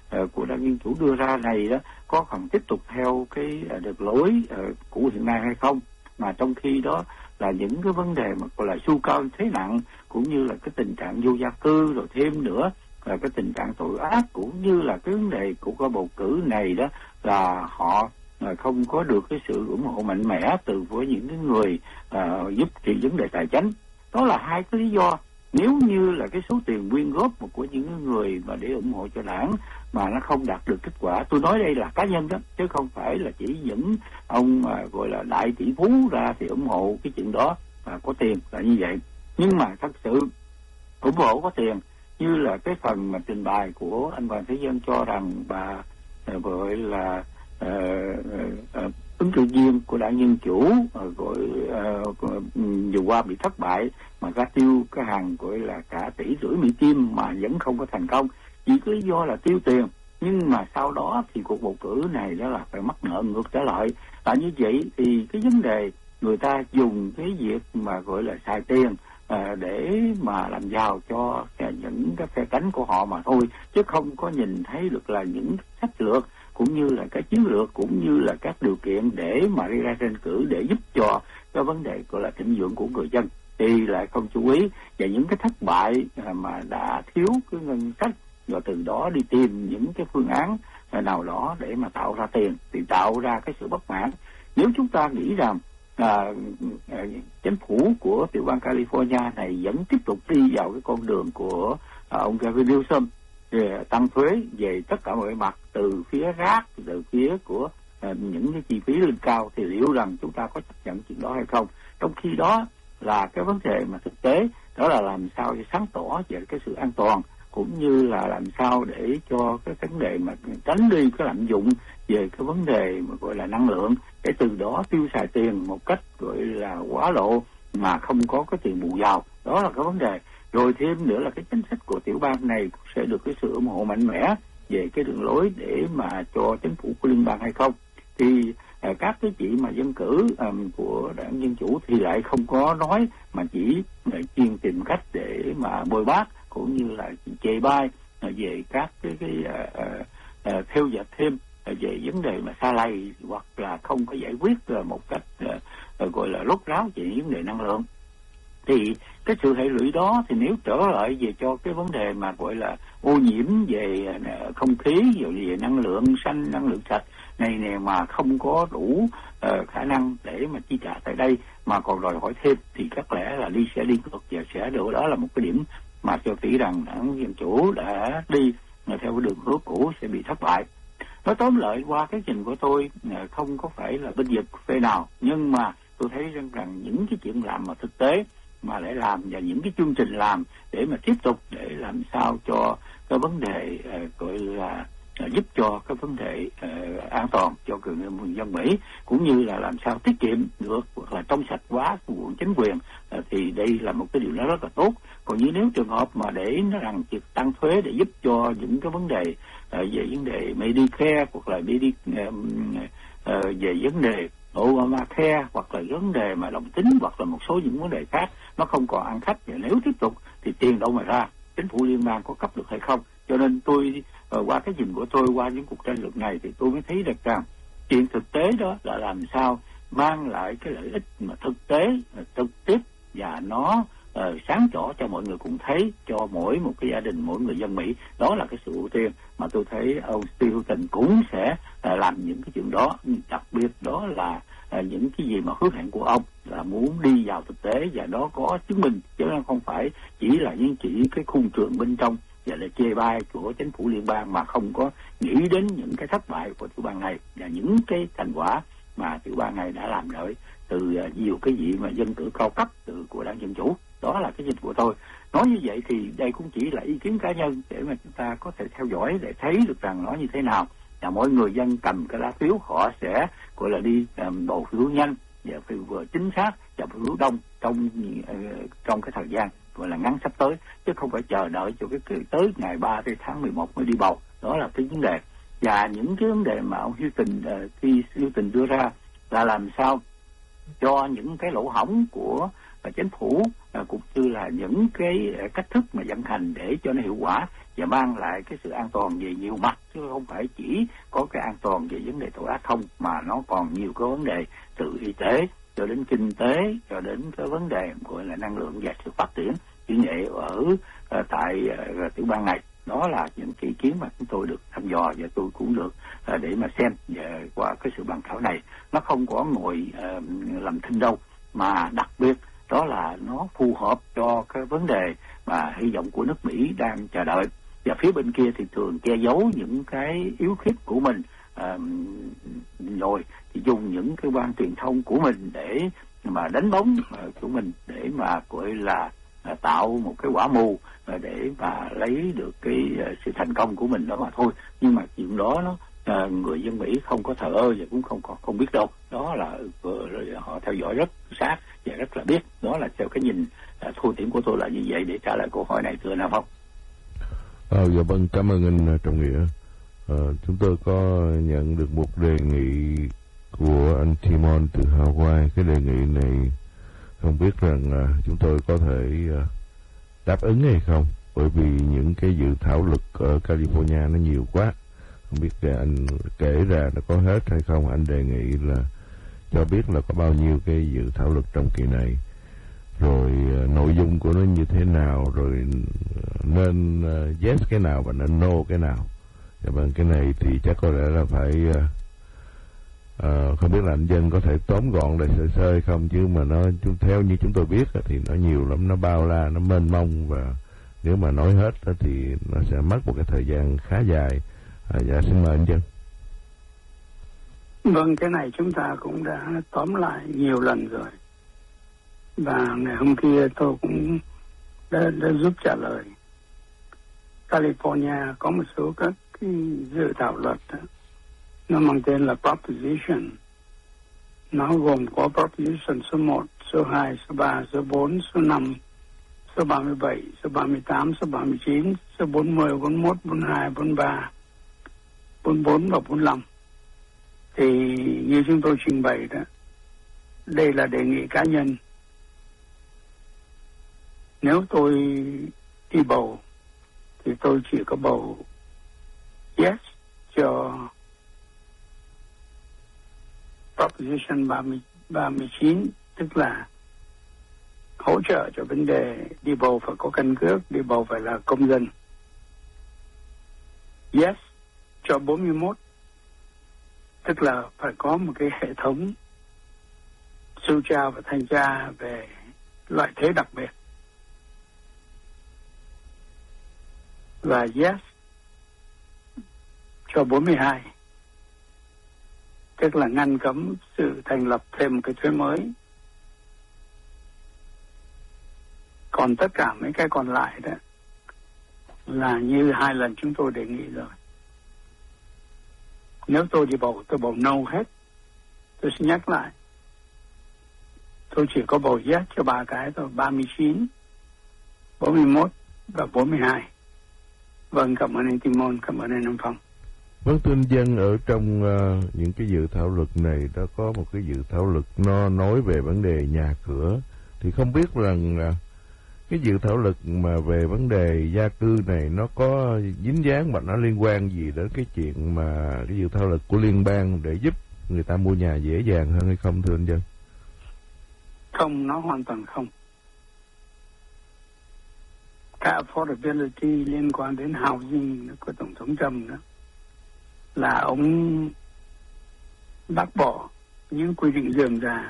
uh, của đảng Dân Chủ đưa ra này đó có còn tiếp tục theo cái uh, đường lối uh, cũ hiện nay hay không, mà trong khi đó là những cái vấn đề mà gọi là su cao thế nặng, cũng như là cái tình trạng vô gia cư, rồi thêm nữa là cái tình trạng tội ác, cũng như là cái vấn đề của cái bầu cử này đó là họ là không có được cái sự ủng hộ mạnh mẽ từ với những cái người uh, giúp trị vấn đề tài chính. Đó là hai cái lý do. Nếu như là cái số tiền quyên góp của những người mà để ủng hộ cho đảng mà nó không đạt được kết quả, tôi nói đây là cá nhân đó, chứ không phải là chỉ những ông mà gọi là đại tỷ phú ra thì ủng hộ cái chuyện đó và có tiền là như vậy. Nhưng mà thật sự ủng hộ có tiền, như là cái phần mà trình bày của anh Hoàng Thế Dân cho rằng bà uh, gọi là uh, uh, ứng cử viên của đảng Dân Chủ uh, gọi uh, vừa qua bị thất bại mà ra tiêu cái hàng gọi là cả tỷ rưỡi Mỹ Kim mà vẫn không có thành công, chỉ có lý do là tiêu tiền. Nhưng mà sau đó thì cuộc bầu cử này đó là phải mắc nợ ngược trở lại. Là như vậy thì cái vấn đề người ta dùng cái việc mà gọi là xài tiền À, để mà làm giàu cho những cái phe cánh của họ mà thôi, chứ không có nhìn thấy được là những sách lược cũng như là cái chiến lược cũng như là các điều kiện để mà đi ra tranh cử để giúp cho cái vấn đề gọi là thịnh vượng của người dân, thì lại không chú ý về những cái thất bại mà đã thiếu cái ngân sách, rồi từ đó đi tìm những cái phương án nào đó để mà tạo ra tiền, thì tạo ra cái sự bất mãn. Nếu chúng ta nghĩ rằng À, à, chính phủ của tiểu bang California này vẫn tiếp tục đi vào cái con đường của à, ông Gavin Newsom về tăng thuế về tất cả mọi mặt, từ phía rác, từ phía của à, những cái chi phí lên cao, thì liệu rằng chúng ta có chấp nhận chuyện đó hay không? Trong khi đó là cái vấn đề mà thực tế đó là làm sao để sáng tỏ về cái sự an toàn, cũng như là làm sao để cho cái vấn đề mà tránh đi cái lạm dụng về cái vấn đề mà gọi là năng lượng, để từ đó tiêu xài tiền một cách gọi là quá lộ mà không có cái tiền bù vào. Đó là cái vấn đề. Rồi thêm nữa là cái chính sách của tiểu bang này sẽ được cái sự ủng hộ mạnh mẽ về cái đường lối để mà cho chính phủ của liên bang hay không. Thì à, các cái chị mà dân cử um, của đảng Dân Chủ thì lại không có nói, mà chỉ chuyên tìm cách để mà bôi bác cũng như là chê bai về các cái, cái uh, uh, uh, theo dệt thêm về vấn đề mà xa lầy, hoặc là không có giải quyết một cách uh, gọi là rốt ráo về vấn đề năng lượng. Thì cái sự hệ lụy đó thì nếu trở lại về cho cái vấn đề mà gọi là ô nhiễm về không khí, rồi về năng lượng xanh, năng lượng sạch này nè, mà không có đủ uh, khả năng để mà chi trả tại đây mà còn đòi hỏi thêm, thì chắc lẽ là đi sẽ đi ngược và sẽ được. Đó là một cái điểm mà cho thấy rằng đảng Dân Chủ đã đi mà theo cái đường hướng cũ sẽ bị thất bại. Nói tóm lại, qua cái nhìn của tôi không có phải là bên vực phe nào, nhưng mà tôi thấy rằng, rằng những cái chuyện làm mà thực tế mà để làm và những cái chương trình làm để mà tiếp tục để làm sao cho cái vấn đề uh, gọi là uh, giúp cho cái vấn đề uh, an toàn cho người dân Mỹ, cũng như là làm sao tiết kiệm được hoặc là trong sạch hóa của chính quyền, uh, thì đây là một cái điều nó rất là tốt. Còn như nếu trường hợp mà để nó rằng việc tăng thuế để giúp cho những cái vấn đề uh, về vấn đề Medicare hoặc là đi uh, uh, về vấn đề Obamacare hoặc là vấn đề mà đồng tính hoặc là một số những vấn đề khác nó không còn ăn khách, và nếu tiếp tục thì tiền đâu mà ra, chính phủ liên bang có cấp được hay không? Cho nên tôi uh, qua cái nhìn của tôi qua những cuộc tranh luận này thì tôi mới thấy được rằng chuyện thực tế đó là làm sao mang lại cái lợi ích mà thực tế trực tiếp và nó uh, sáng tỏ cho mọi người cùng thấy, cho mỗi một cái gia đình, mỗi người dân Mỹ. Đó là cái sự ưu tiên mà tôi thấy ông Steve Hilton cũng sẽ uh, làm những cái chuyện đó. Đặc biệt đó là uh, những cái gì mà hứa hẹn của ông là muốn đi vào thực tế, và đó có chứng minh, chứ không phải chỉ là những chỉ cái khung trường bên trong và là chê bai của chính phủ liên bang mà không có nghĩ đến những cái thất bại của tiểu bang này và những cái thành quả mà tiểu bang này đã làm được từ uh, nhiều cái vị mà dân cử cao cấp từ của đảng Dân Chủ. Đó là cái nhìn của tôi. Nói như vậy thì đây cũng chỉ là ý kiến cá nhân để mà chúng ta có thể theo dõi để thấy được rằng nó như thế nào, và mỗi người dân cầm cái lá phiếu họ sẽ gọi là đi um, bầu phiếu nhanh và phiếu vừa chính xác và phiếu đông trong uh, trong cái thời gian gọi là ngắn sắp tới, chứ không phải chờ đợi cho cái tới ngày ba tháng mười một mới đi bầu. Đó là cái vấn đề. Và những cái vấn đề mà ông Hilton uh, khi Hilton đưa ra là làm sao cho những cái lỗ hổng của uh, chính phủ uh, cũng như là những cái uh, cách thức mà vận hành để cho nó hiệu quả và mang lại cái sự an toàn về nhiều mặt, chứ không phải chỉ có cái an toàn về vấn đề tội ác không, mà nó còn nhiều cái vấn đề từ y tế cho đến kinh tế cho đến cái vấn đề gọi là năng lượng và sự phát triển kỹ nghệ ở uh, tại uh, tiểu bang này. Đó là những cái ý kiến mà chúng tôi được thăm dò và tôi cũng được uh, để mà xem về qua cái sự bàn thảo này. Nó không có ngồi uh, làm thinh đâu, mà đặc biệt đó là nó phù hợp cho cái vấn đề mà hy vọng của nước Mỹ đang chờ đợi. Và phía bên kia thì thường che giấu những cái yếu khuyết của mình, à, rồi thì dùng những cái quan truyền thông của mình để mà đánh bóng của mình, để mà gọi là à, tạo một cái quả mù à, để mà lấy được cái à, sự thành công của mình đó mà thôi. Nhưng mà chuyện đó nó à, người dân Mỹ không có thờ ơ và cũng không có không biết đâu. Đó là họ theo dõi rất sát và rất là biết. Đó là theo cái nhìn à, thu điểm của tôi là như vậy để trả lời câu hỏi này, thưa Nam Phong. Ờ, dạ vâng, cảm ơn anh Trọng Nghĩa. Ờ, chúng tôi có nhận được một đề nghị của anh Timon từ Hawaii. Cái đề nghị này không biết rằng à, chúng tôi có thể à, đáp ứng hay không, bởi vì những cái dự thảo luật ở California nó nhiều quá, không biết là anh kể ra nó có hết hay không. Anh đề nghị là cho biết là có bao nhiêu cái dự thảo luật trong kỳ này, rồi uh, nội dung của nó như thế nào, rồi uh, nên uh, yes cái nào và nên no cái nào. Dạ vâng, cái này thì chắc có lẽ là phải uh, uh, không biết là anh Dân có thể tóm gọn lại sơ sơ không, chứ mà nó theo như chúng tôi biết thì nó nhiều lắm, nó bao la, nó mênh mông, và nếu mà nói hết thì nó sẽ mất một cái thời gian khá dài. À, dạ xin mời anh Dân. Vâng, cái này chúng ta cũng đã tóm lại nhiều lần rồi, và ngày hôm kia tôi cũng đã, đã giúp trả lời. California có một số các cái dự thảo luật đó, nó mang tên là Proposition. Nó gồm có Proposition số một, số hai, số ba, số bốn, số năm, số ba mươi bảy, số ba mươi tám, số ba mươi chín, số bốn mươi, bốn mươi mốt, bốn mươi hai, bốn mươi ba, bốn mươi bốn và bốn mươi lăm. Thì như chúng tôi trình bày đó, đây là đề nghị cá nhân. Nếu tôi đi bầu thì tôi chỉ có bầu yes cho Proposition ba mươi chín, tức là hỗ trợ cho vấn đề đi bầu phải có căn cước, đi bầu phải là công dân. Yes cho bốn mươi mốt, tức là phải có một cái hệ thống sưu tra và thanh tra về loại thuế đặc biệt. Và yes cho bốn mươi hai, tức là ngăn cấm sự thành lập thêm một cái thuế mới. Còn tất cả mấy cái còn lại đó là như hai lần chúng tôi đề nghị rồi. Nếu tôi đi bầu, tôi bầu no hết. Tôi sẽ nhắc lại, tôi chỉ có bầu yes cho ba cái thôi, ba mươi chín, bốn mươi mốt và bốn mươi hai. Vâng, cảm ơn anh Timon, cảm ơn anh Nam Phong. Vâng, thưa anh Dân, ở trong uh, những cái dự thảo luật này đã có một cái dự thảo luật nó nói về vấn đề nhà cửa. Thì không biết rằng uh, cái dự thảo luật mà về vấn đề gia cư này nó có dính dáng và nó liên quan gì đến cái chuyện mà cái dự thảo luật của liên bang để giúp người ta mua nhà dễ dàng hơn hay không, thưa anh Dân? Không, nó hoàn toàn không. Cái affordability liên quan đến housing của Tổng thống Trump đó là ông bác bỏ những quy định rườm rà,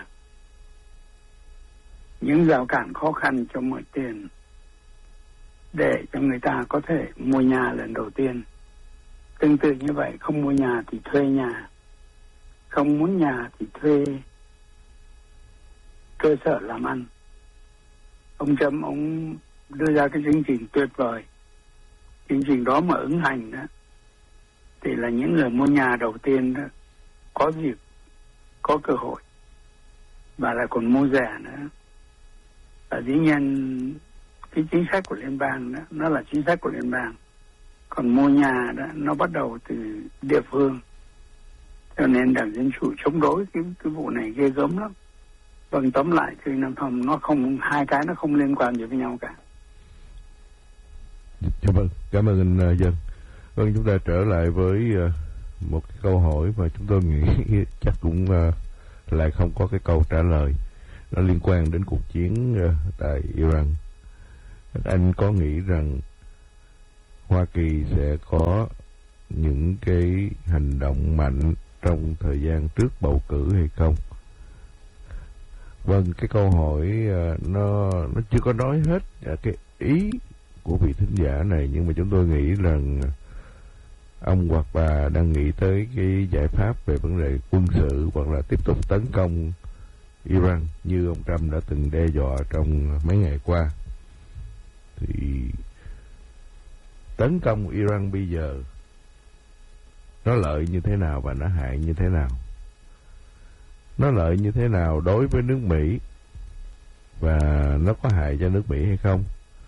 những rào cản khó khăn cho mọi tiền để cho người ta có thể mua nhà lần đầu tiên. Tương tự như vậy, không mua nhà thì thuê nhà, không muốn nhà thì thuê cơ sở làm ăn. Ông Trump ông đưa ra cái chương trình tuyệt vời. Chương trình đó mà ứng hành đó thì là những người mua nhà đầu tiên đó có dịp, có cơ hội, và lại còn mua rẻ nữa. Và dĩ nhiên cái chính sách của liên bang đó, nó là chính sách của liên bang. Còn mua nhà đó nó bắt đầu từ địa phương. Cho nên Đảng Dân Chủ chống đối cái, cái vụ này ghê gớm lắm. Vâng, tóm lại thì Nam Phong, nó không, hai cái nó không liên quan gì với nhau cả. Dạ vâng, cảm ơn anh uh, Dân. Vâng, chúng ta trở lại với uh, một cái câu hỏi mà chúng tôi nghĩ chắc cũng uh, lại không có cái câu trả lời. Nó liên quan đến cuộc chiến uh, tại Iran. Anh có nghĩ rằng Hoa Kỳ sẽ có những cái hành động mạnh trong thời gian trước bầu cử hay không? Vâng, cái câu hỏi uh, nó nó chưa có nói hết uh, cái ý của vị thính giả này, nhưng mà chúng tôi nghĩ rằng ông hoặc bà đang nghĩ tới cái giải pháp về vấn đề quân sự hoặc là tiếp tục tấn công Iran như ông Trump đã từng đe dọa trong mấy ngày qua. Thì tấn công Iran bây giờ nó lợi như thế nào và nó hại như thế nào? Nó lợi như thế nào đối với nước Mỹ và nó có hại cho nước Mỹ hay không?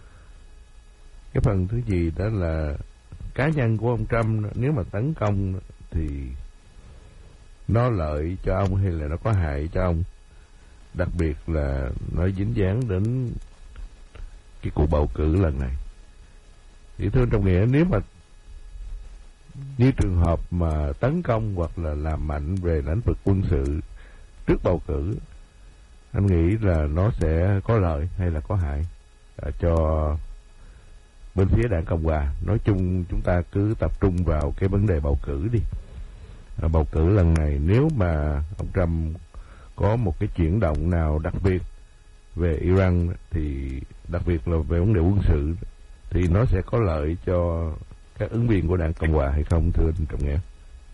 Cái phần thứ gì đó là cá nhân của ông Trump, nếu mà tấn công thì nó lợi cho ông hay là nó có hại cho ông? Đặc biệt là nó dính dáng đến cái cuộc bầu cử lần này. Thì thưa trong nghĩa, nếu mà như trường hợp mà tấn công hoặc là làm mạnh về lĩnh vực quân sự trước bầu cử, anh nghĩ là nó sẽ có lợi hay là có hại à, cho bên phía đảng Cộng hòa? Nói chung chúng ta cứ tập trung vào cái vấn đề bầu cử đi. À, bầu cử lần này nếu mà ông Trump có một cái chuyển động nào đặc biệt về Iran, thì đặc biệt là về vấn đề quân sự, thì nó sẽ có lợi cho các ứng viên của đảng Cộng hòa hay không, thưa anh Trọng Nghĩa?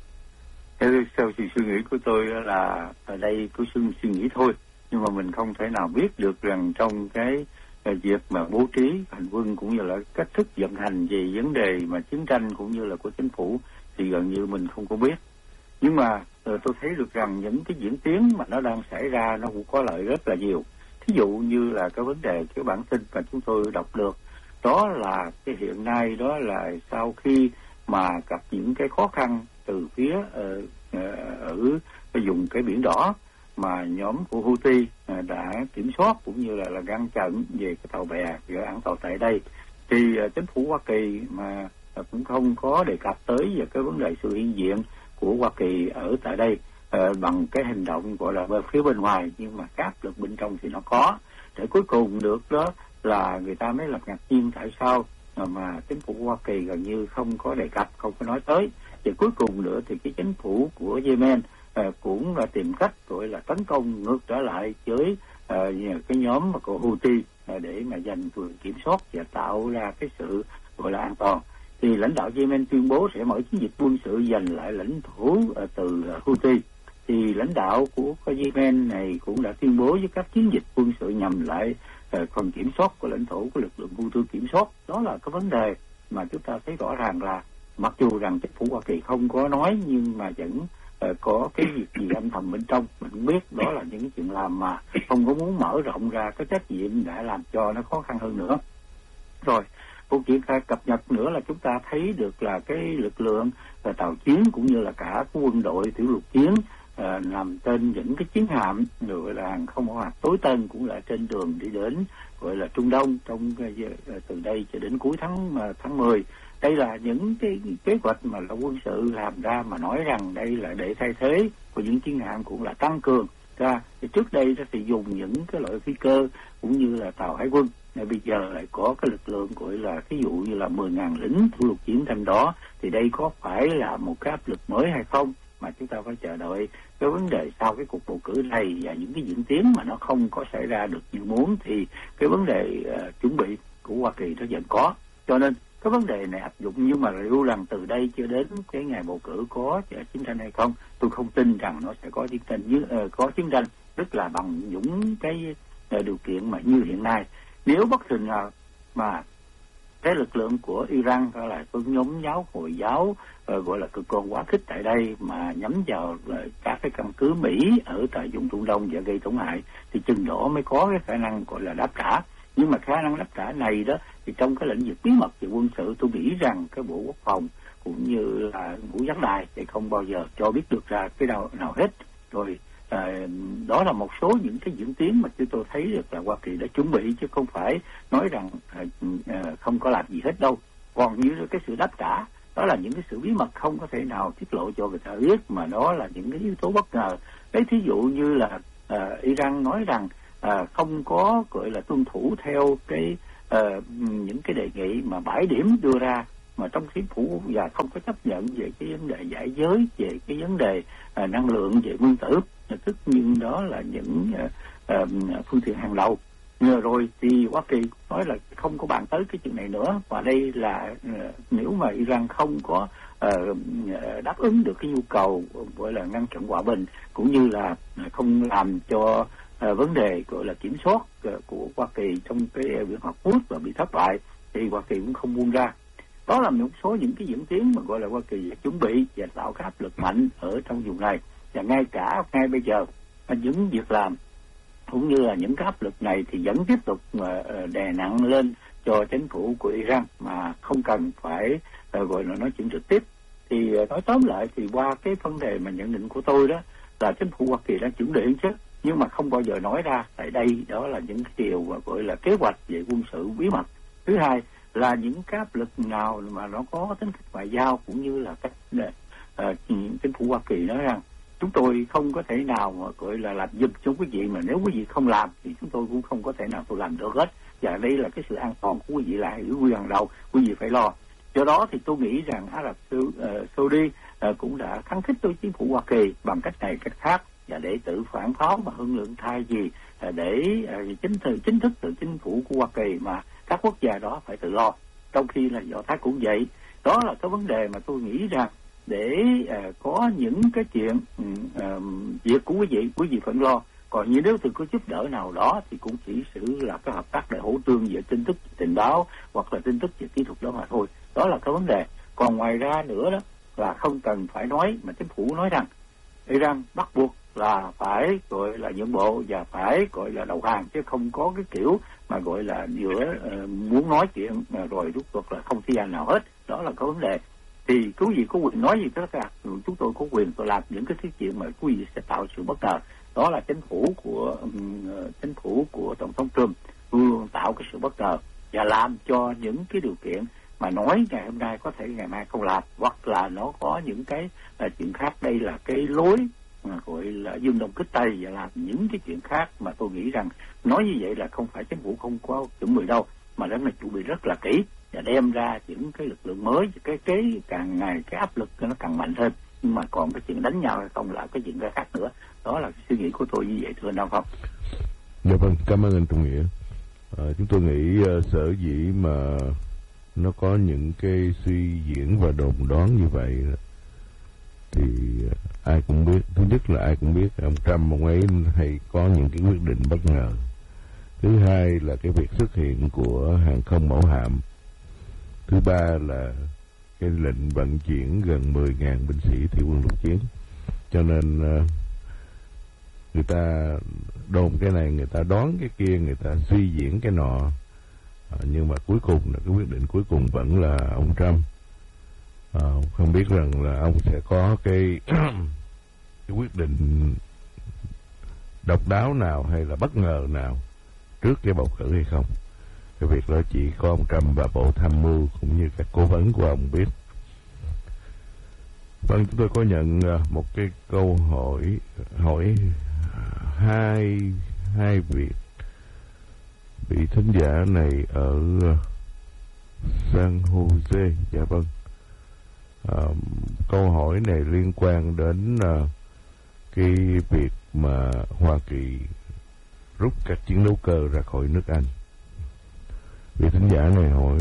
Theo sự suy nghĩ của tôi là ở đây có suy, suy nghĩ thôi, nhưng mà mình không thể nào biết được rằng trong cái việc mà bố trí hành quân cũng như là cách thức vận hành về vấn đề mà chiến tranh cũng như là của chính phủ thì gần như mình không có biết. Nhưng mà tôi thấy được rằng những cái diễn tiến mà nó đang xảy ra nó cũng có lợi rất là nhiều. Thí dụ như là cái vấn đề cái bản tin mà chúng tôi đọc được, đó là cái hiện nay đó là sau khi mà gặp những cái khó khăn từ phía uh, uh, ở vùng cái biển đỏ mà nhóm của Houthi uh, đã kiểm soát cũng như là là ngăn chặn về cái tàu bè và an toàn tại đây, thì uh, chính phủ Hoa Kỳ mà uh, cũng không có đề cập tới về cái vấn đề sự hiện diện của Hoa Kỳ ở tại đây uh, bằng cái hành động gọi là phía bên ngoài, nhưng mà các lực bên trong thì nó có, để cuối cùng được đó là người ta mới làm ngạc nhiên tại sao mà chính phủ Hoa Kỳ gần như không có đề cập, không có nói tới. Và cuối cùng nữa thì cái chính phủ của Yemen uh, cũng uh, tìm cách gọi là tấn công ngược trở lại với uh, cái nhóm của Houthi uh, để mà giành quyền kiểm soát và tạo ra cái sự gọi là an toàn. Thì lãnh đạo Yemen tuyên bố sẽ mở chiến dịch quân sự giành lại lãnh thổ uh, từ uh, Houthi. Thì lãnh đạo của Yemen này cũng đã tuyên bố với các chiến dịch quân sự nhằm lại uh, phần kiểm soát của lãnh thổ của lực lượng Houthi kiểm soát. Đó là cái vấn đề mà chúng ta thấy rõ ràng là mặc dù rằng chính phủ Hoa Kỳ không có nói, nhưng mà vẫn uh, có cái việc gì âm thầm bên trong mình cũng biết. Đó là những chuyện làm mà không có muốn mở rộng ra cái trách nhiệm đã làm cho nó khó khăn hơn nữa. Rồi một chuyện cập nhật nữa là chúng ta thấy được là cái lực lượng và tàu chiến cũng như là cả cái quân đội tiểu lục chiến uh, nằm trên những cái chiến hạm rồi là hàng không hỏa tối tân cũng là trên đường đi đến gọi là Trung Đông trong uh, từ đây cho đến cuối tháng uh, tháng mười. Đây là những cái kế hoạch mà là quân sự làm ra mà nói rằng đây là để thay thế của những chiến hạm cũng là tăng cường ra. Thì trước đây nó thì dùng những cái loại phi cơ cũng như là tàu hải quân, nên bây giờ lại có cái lực lượng gọi là ví dụ như là mười ngàn lính thủy lục chiến thêm đó. Thì đây có phải là một cái áp lực mới hay không mà chúng ta phải chờ đợi cái vấn đề sau cái cuộc bầu cử này và những cái diễn tiến mà nó không có xảy ra được như muốn, thì cái vấn đề uh, chuẩn bị của Hoa Kỳ nó vẫn có. Cho nên cái vấn đề này áp dụng, nhưng mà liệu rằng từ đây cho đến cái ngày bầu cử có chiến tranh hay không, tôi không tin rằng nó sẽ có chiến tranh như, uh, có chiến tranh rất là bằng những cái uh, điều kiện mà như hiện nay. Nếu bất thường nào mà cái lực lượng của Iran hay là cái nhóm giáo Hồi giáo uh, gọi là cực đoan quá khích tại đây mà nhắm vào uh, các cái căn cứ Mỹ ở tại vùng Trung Đông và gây tổn hại, thì chừng đó mới có cái khả năng gọi là đáp trả. Nhưng mà khả năng đáp trả này đó thì trong cái lĩnh vực bí mật về quân sự, tôi nghĩ rằng cái Bộ Quốc phòng cũng như là Ngũ Giác Đài thì không bao giờ cho biết được ra cái nào nào hết. Rồi à, đó là một số những cái diễn tiến mà chúng tôi thấy được là Hoa Kỳ đã chuẩn bị, chứ không phải nói rằng không có làm gì hết đâu. Còn như cái sự đáp trả, đó là những cái sự bí mật không có thể nào tiết lộ cho người ta biết, mà đó là những cái yếu tố bất ngờ. Lấy thí dụ như là uh, Iran nói rằng uh, không có gọi là tuân thủ theo cái uh, những cái đề nghị mà bảy điểm đưa ra mà trong chính phủ, và không có chấp nhận về cái vấn đề giải giới, về cái vấn đề uh, năng lượng, về nguyên tử, tức nhưng đó là những uh, uh, phương tiện hàng đầu. Nhờ rồi thì Hoa Kỳ nói là không có bàn tới cái chuyện này nữa, và đây là uh, nếu mà Iran không có uh, đáp ứng được cái nhu cầu gọi là ngăn chặn hòa bình, cũng như là không làm cho uh, vấn đề gọi là kiểm soát uh, của Hoa Kỳ trong cái việc hợp quốc và bị thất bại, thì Hoa Kỳ cũng không buông ra. Đó là một số những cái diễn tiến mà gọi là Hoa Kỳ chuẩn bị và tạo cái áp lực mạnh ở trong vùng này. Và ngay cả ngay bây giờ những việc làm cũng như là những cái áp lực này thì vẫn tiếp tục mà đè nặng lên cho chính phủ của Iran mà không cần phải uh, gọi là nói chuyện trực tiếp. Thì uh, nói tóm lại thì qua cái vấn đề mà nhận định của tôi đó là chính phủ Hoa Kỳ đã chuẩn bị chứ, nhưng mà không bao giờ nói ra. Tại đây đó là những cái điều mà gọi là kế hoạch về quân sự bí mật. Thứ hai là những cái áp lực nào mà nó có tính cách ngoại giao, cũng như là cách uh, chính phủ Hoa Kỳ nói rằng chúng tôi không có thể nào mà gọi là làm giùm cho quý vị, mà nếu quý vị không làm thì chúng tôi cũng không có thể nào tôi làm được hết. Và đây là cái sự an toàn của quý vị là yếu quý hàng đầu, quý vị phải lo. Do đó thì tôi nghĩ rằng Ả Rập Saudi uh, cũng đã kháng khích tới chính phủ Hoa Kỳ bằng cách này cách khác, và để tự phản pháo mà hưng lượng thay gì uh, để uh, chính thức chính thức từ chính phủ của Hoa Kỳ mà các quốc gia đó phải tự lo. Trong khi là Do Thái cũng vậy. Đó là cái vấn đề mà tôi nghĩ rằng để uh, có những cái chuyện uh, việc của quý vị, quý vị phải lo. Còn như nếu từ có giúp đỡ nào đó thì cũng chỉ xử là cái hợp tác để hỗ tương về tin tức tình báo hoặc là tin tức về kỹ thuật đó mà thôi. Đó là cái vấn đề. Còn ngoài ra nữa đó là không cần phải nói, mà chính phủ nói rằng Iran bắt buộc là phải gọi là nhượng bộ và phải gọi là đầu hàng, chứ không có cái kiểu mà gọi là giữa uh, muốn nói chuyện uh, rồi rút cuộc là không thi hành nào hết. Đó là cái vấn đề. Thì quý vị có quyền nói gì tất cả, chúng tôi có quyền tôi làm những cái chuyện mà quý vị sẽ tạo sự bất ngờ. Đó là chính phủ của um, chính phủ của tổng thống Trump luôn tạo cái sự bất ngờ và làm cho những cái điều kiện mà nói ngày hôm nay có thể ngày mai không làm, hoặc là nó có những cái uh, chuyện khác. Đây là cái lối mà gọi là dương đông kích tây và làm những cái chuyện khác mà tôi nghĩ rằng nói như vậy là không phải chính phủ không có chuẩn bị đâu, mà nó là chuẩn bị rất là kỹ và đem ra những cái lực lượng mới, cái cái càng ngày cái áp lực nó càng mạnh hơn. Nhưng mà còn cái chuyện đánh nhau hay không là cái chuyện khác nữa. Đó là suy nghĩ của tôi như vậy, thưa anh Nam Phong. Dạ vâng, cảm ơn anh Trung Nghĩa. À, chúng tôi nghĩ uh, sở dĩ mà nó có những cái suy diễn và đồn đoán như vậy thì uh, ai cũng biết. Thứ nhất là ai cũng biết ông Trump ông ấy hay có những cái quyết định bất ngờ. Thứ hai là cái việc xuất hiện của hàng không mẫu hạm. Thứ ba là cái lệnh vận chuyển gần mười nghìn binh sĩ thủy quân lục chiến. Cho nên uh, người ta đồn cái này, người ta đoán cái kia, người ta suy diễn cái nọ. À, nhưng mà cuối cùng là cái quyết định cuối cùng vẫn là ông Trump. À, không biết rằng là ông sẽ có cái cái quyết định độc đáo nào hay là bất ngờ nào trước cái bầu cử hay không. Cái việc đó chỉ có ông Trump và Bộ Tham mưu cũng như các cố vấn của ông biết. Vâng, chúng tôi có nhận một cái câu hỏi hỏi hai hai vị vị thính giả này ở San Jose. Dạ vâng. À, câu hỏi này liên quan đến uh, cái việc mà Hoa Kỳ rút các chiến đấu cơ ra khỏi nước Anh. Vị thính giả này hỏi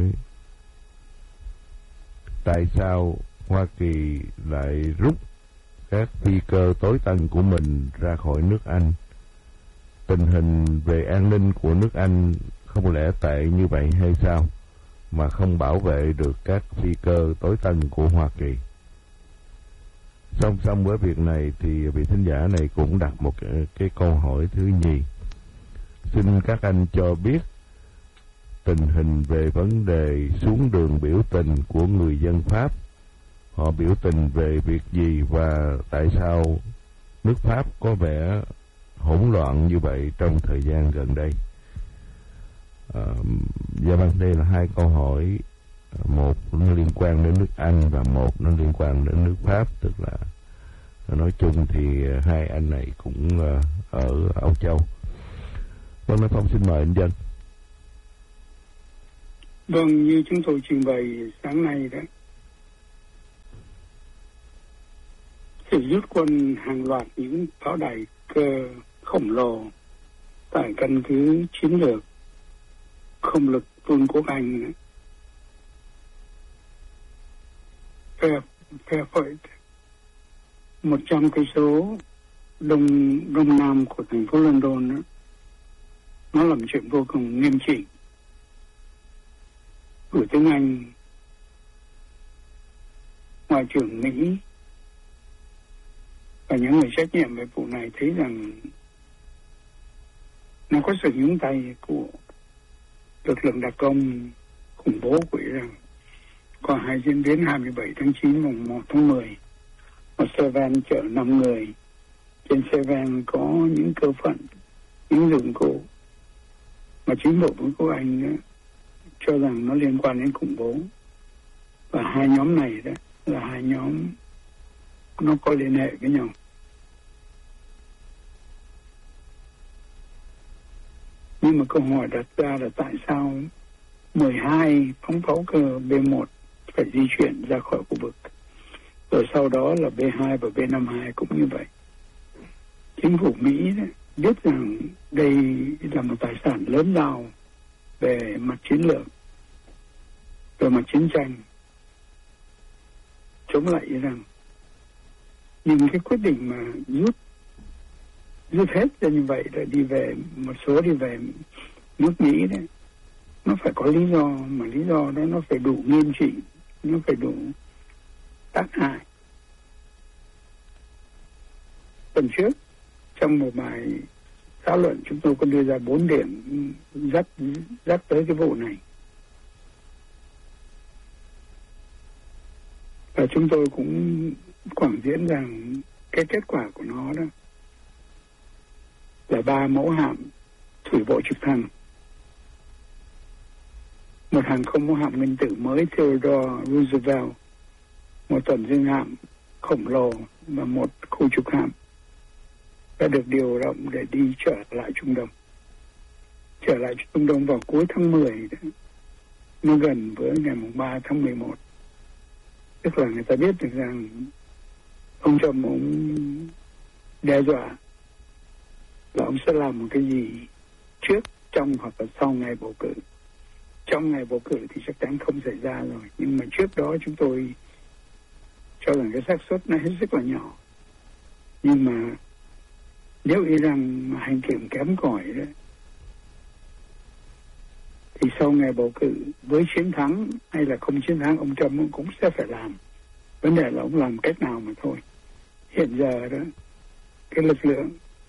tại sao Hoa Kỳ lại rút các phi cơ tối tân của mình ra khỏi nước Anh. Tình hình về an ninh của nước Anh không lẽ tệ như vậy hay sao mà không bảo vệ được các phi cơ tối tân của Hoa Kỳ? Song song với việc này thì vị thính giả này cũng đặt một cái, cái câu hỏi thứ nhì. Xin các anh cho biết tình hình về vấn đề xuống đường biểu tình của người dân Pháp. Họ biểu tình về việc gì và tại sao nước Pháp có vẻ hỗn loạn như vậy trong thời gian gần đây? À, dạ vâng, đây là hai câu hỏi, một nó liên quan đến nước Anh và một nó liên quan đến nước Pháp. Tức là nói chung thì hai anh này cũng ở Âu Châu. Vâng, Nói Phong xin mời anh Dân. Vâng, như chúng tôi trình bày sáng nay đó, sự rút quân hàng loạt những pháo đài cơ khổng lồ tại căn cứ chiến lược không lực Vương quốc Anh Fairfield, một trăm cây số đông đông nam của thành phố London đó, nó làm chuyện vô cùng nghiêm trị. Thủ tướng Anh, Ngoại trưởng Mỹ và những người trách nhiệm về vụ này thấy rằng nó có sự nhúng tay của lực lượng đặc công khủng bố của Iran. Có hai diễn biến hai mươi bảy tháng chín và một tháng mười. Một xe van chở năm người. Trên xe van có những cơ phận, những dụng cụ mà chính bộ Vương quốc Anh đó, cho rằng nó liên quan đến khủng bố. Và hai nhóm này đó là hai nhóm nó có liên hệ với nhau. Nhưng mà câu hỏi đặt ra là tại sao mười hai phóng pháo cơ B một phải di chuyển ra khỏi khu vực, rồi sau đó là B hai và B năm mươi hai cũng như vậy. Chính phủ Mỹ đó, biết rằng đây là một tài sản lớn lao về mặt chiến lược, về mặt chiến tranh chống lại Iran. Nhưng cái quyết định mà rút rút hết ra như vậy là đi về, một số đi về nước Mỹ đấy, nó phải có lý do, mà lý do đó nó phải đủ nghiêm trị, nó phải đủ tác hại. Tuần trước trong một bài thảo luận chúng tôi có đưa ra bốn điểm dắt dắt tới cái vụ này, và chúng tôi cũng quảng diễn rằng cái kết quả của nó đó là ba mẫu hạm thủy bộ trực thăng, một hàng không mẫu hạm nguyên tử mới Theodore Roosevelt, một tuần dương hạm khổng lồ và một khu trục hạm đã được điều động để đi trở lại Trung Đông. Trở lại Trung Đông vào cuối tháng mười đó, nó gần với ngày ba tháng mười một. Tức là người ta biết được rằng ông Trump ông đe dọa là ông sẽ làm một cái gì trước, trong hoặc là sau ngày bầu cử. Trong ngày bầu cử thì chắc chắn không xảy ra rồi, nhưng mà trước đó chúng tôi cho rằng cái xác suất nó hết sức là nhỏ. Nhưng mà nếu Iran mà hành kiểm kém cỏi đó, thì sau ngày bầu cử với chiến thắng hay là không chiến thắng, ông Trump cũng sẽ phải làm. Vấn đề là ông làm cách nào mà thôi. Hiện giờ đó, cái lực lượng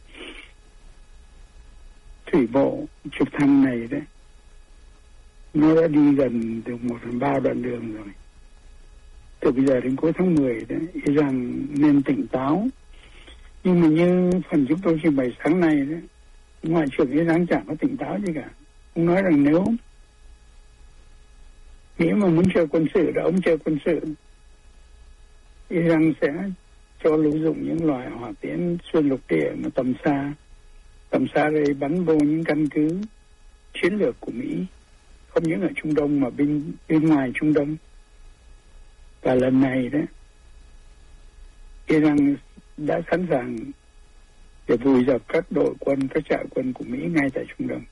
thủy bộ trực thăng này đấy, nó đã đi gần được một phần ba đoạn đường rồi. Từ bây giờ đến cuối tháng mười đấy, Iran nên tỉnh táo. Nhưng mà như phần chúng tôi trình bày sáng nay đấy, Ngoại trưởng Iran chẳng có tỉnh táo gì cả. Ông nói rằng nếu Mỹ mà muốn chơi quân sự là ông chơi quân sự, Iran sẽ cho lưu dụng những loại hỏa tiễn xuyên lục địa mà tầm xa, tầm xa đây bắn vô những căn cứ chiến lược của Mỹ, không những ở Trung Đông mà bên bên ngoài Trung Đông. Và lần này đấy, Iran đã sẵn sàng để vùi dập các đội quân, các trại quân của Mỹ ngay tại Trung Đông.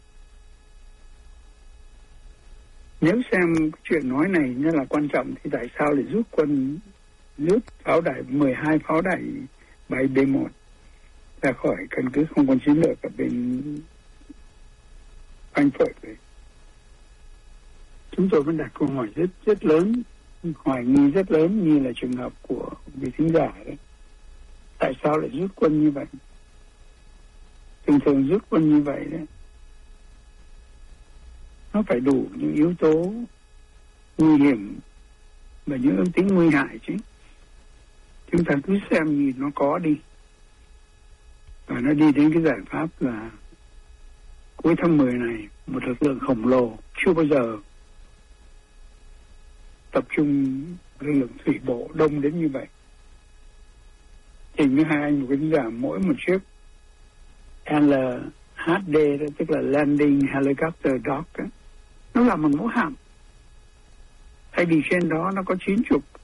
Nếu xem chuyện nói này như là quan trọng thì tại sao lại rút quân, rút pháo đài mười hai pháo đài bay B một ra khỏi căn cứ không quân chiến lược ở bên Frankfurt vậy? Chúng tôi vẫn đặt câu hỏi rất rất lớn, hoài nghi rất lớn, như là trường hợp của vị thính giả đấy. Tại sao lại rút quân như vậy? Thường thường rút quân như vậy đấy, nó phải đủ những yếu tố nguy hiểm và những yếu tính nguy hại chứ. Chúng ta cứ xem như nó có đi. Và nó đi đến cái giải pháp là cuối tháng mười này một lực lượng khổng lồ chưa bao giờ tập trung lực lượng thủy bộ đông đến như vậy. Trình với hai anh một cái giảm mỗi một chiếc L H D đó, tức là Landing Helicopter Dock đó. Nó là một mẫu hạm. Thay vì trên đó nó có chín chục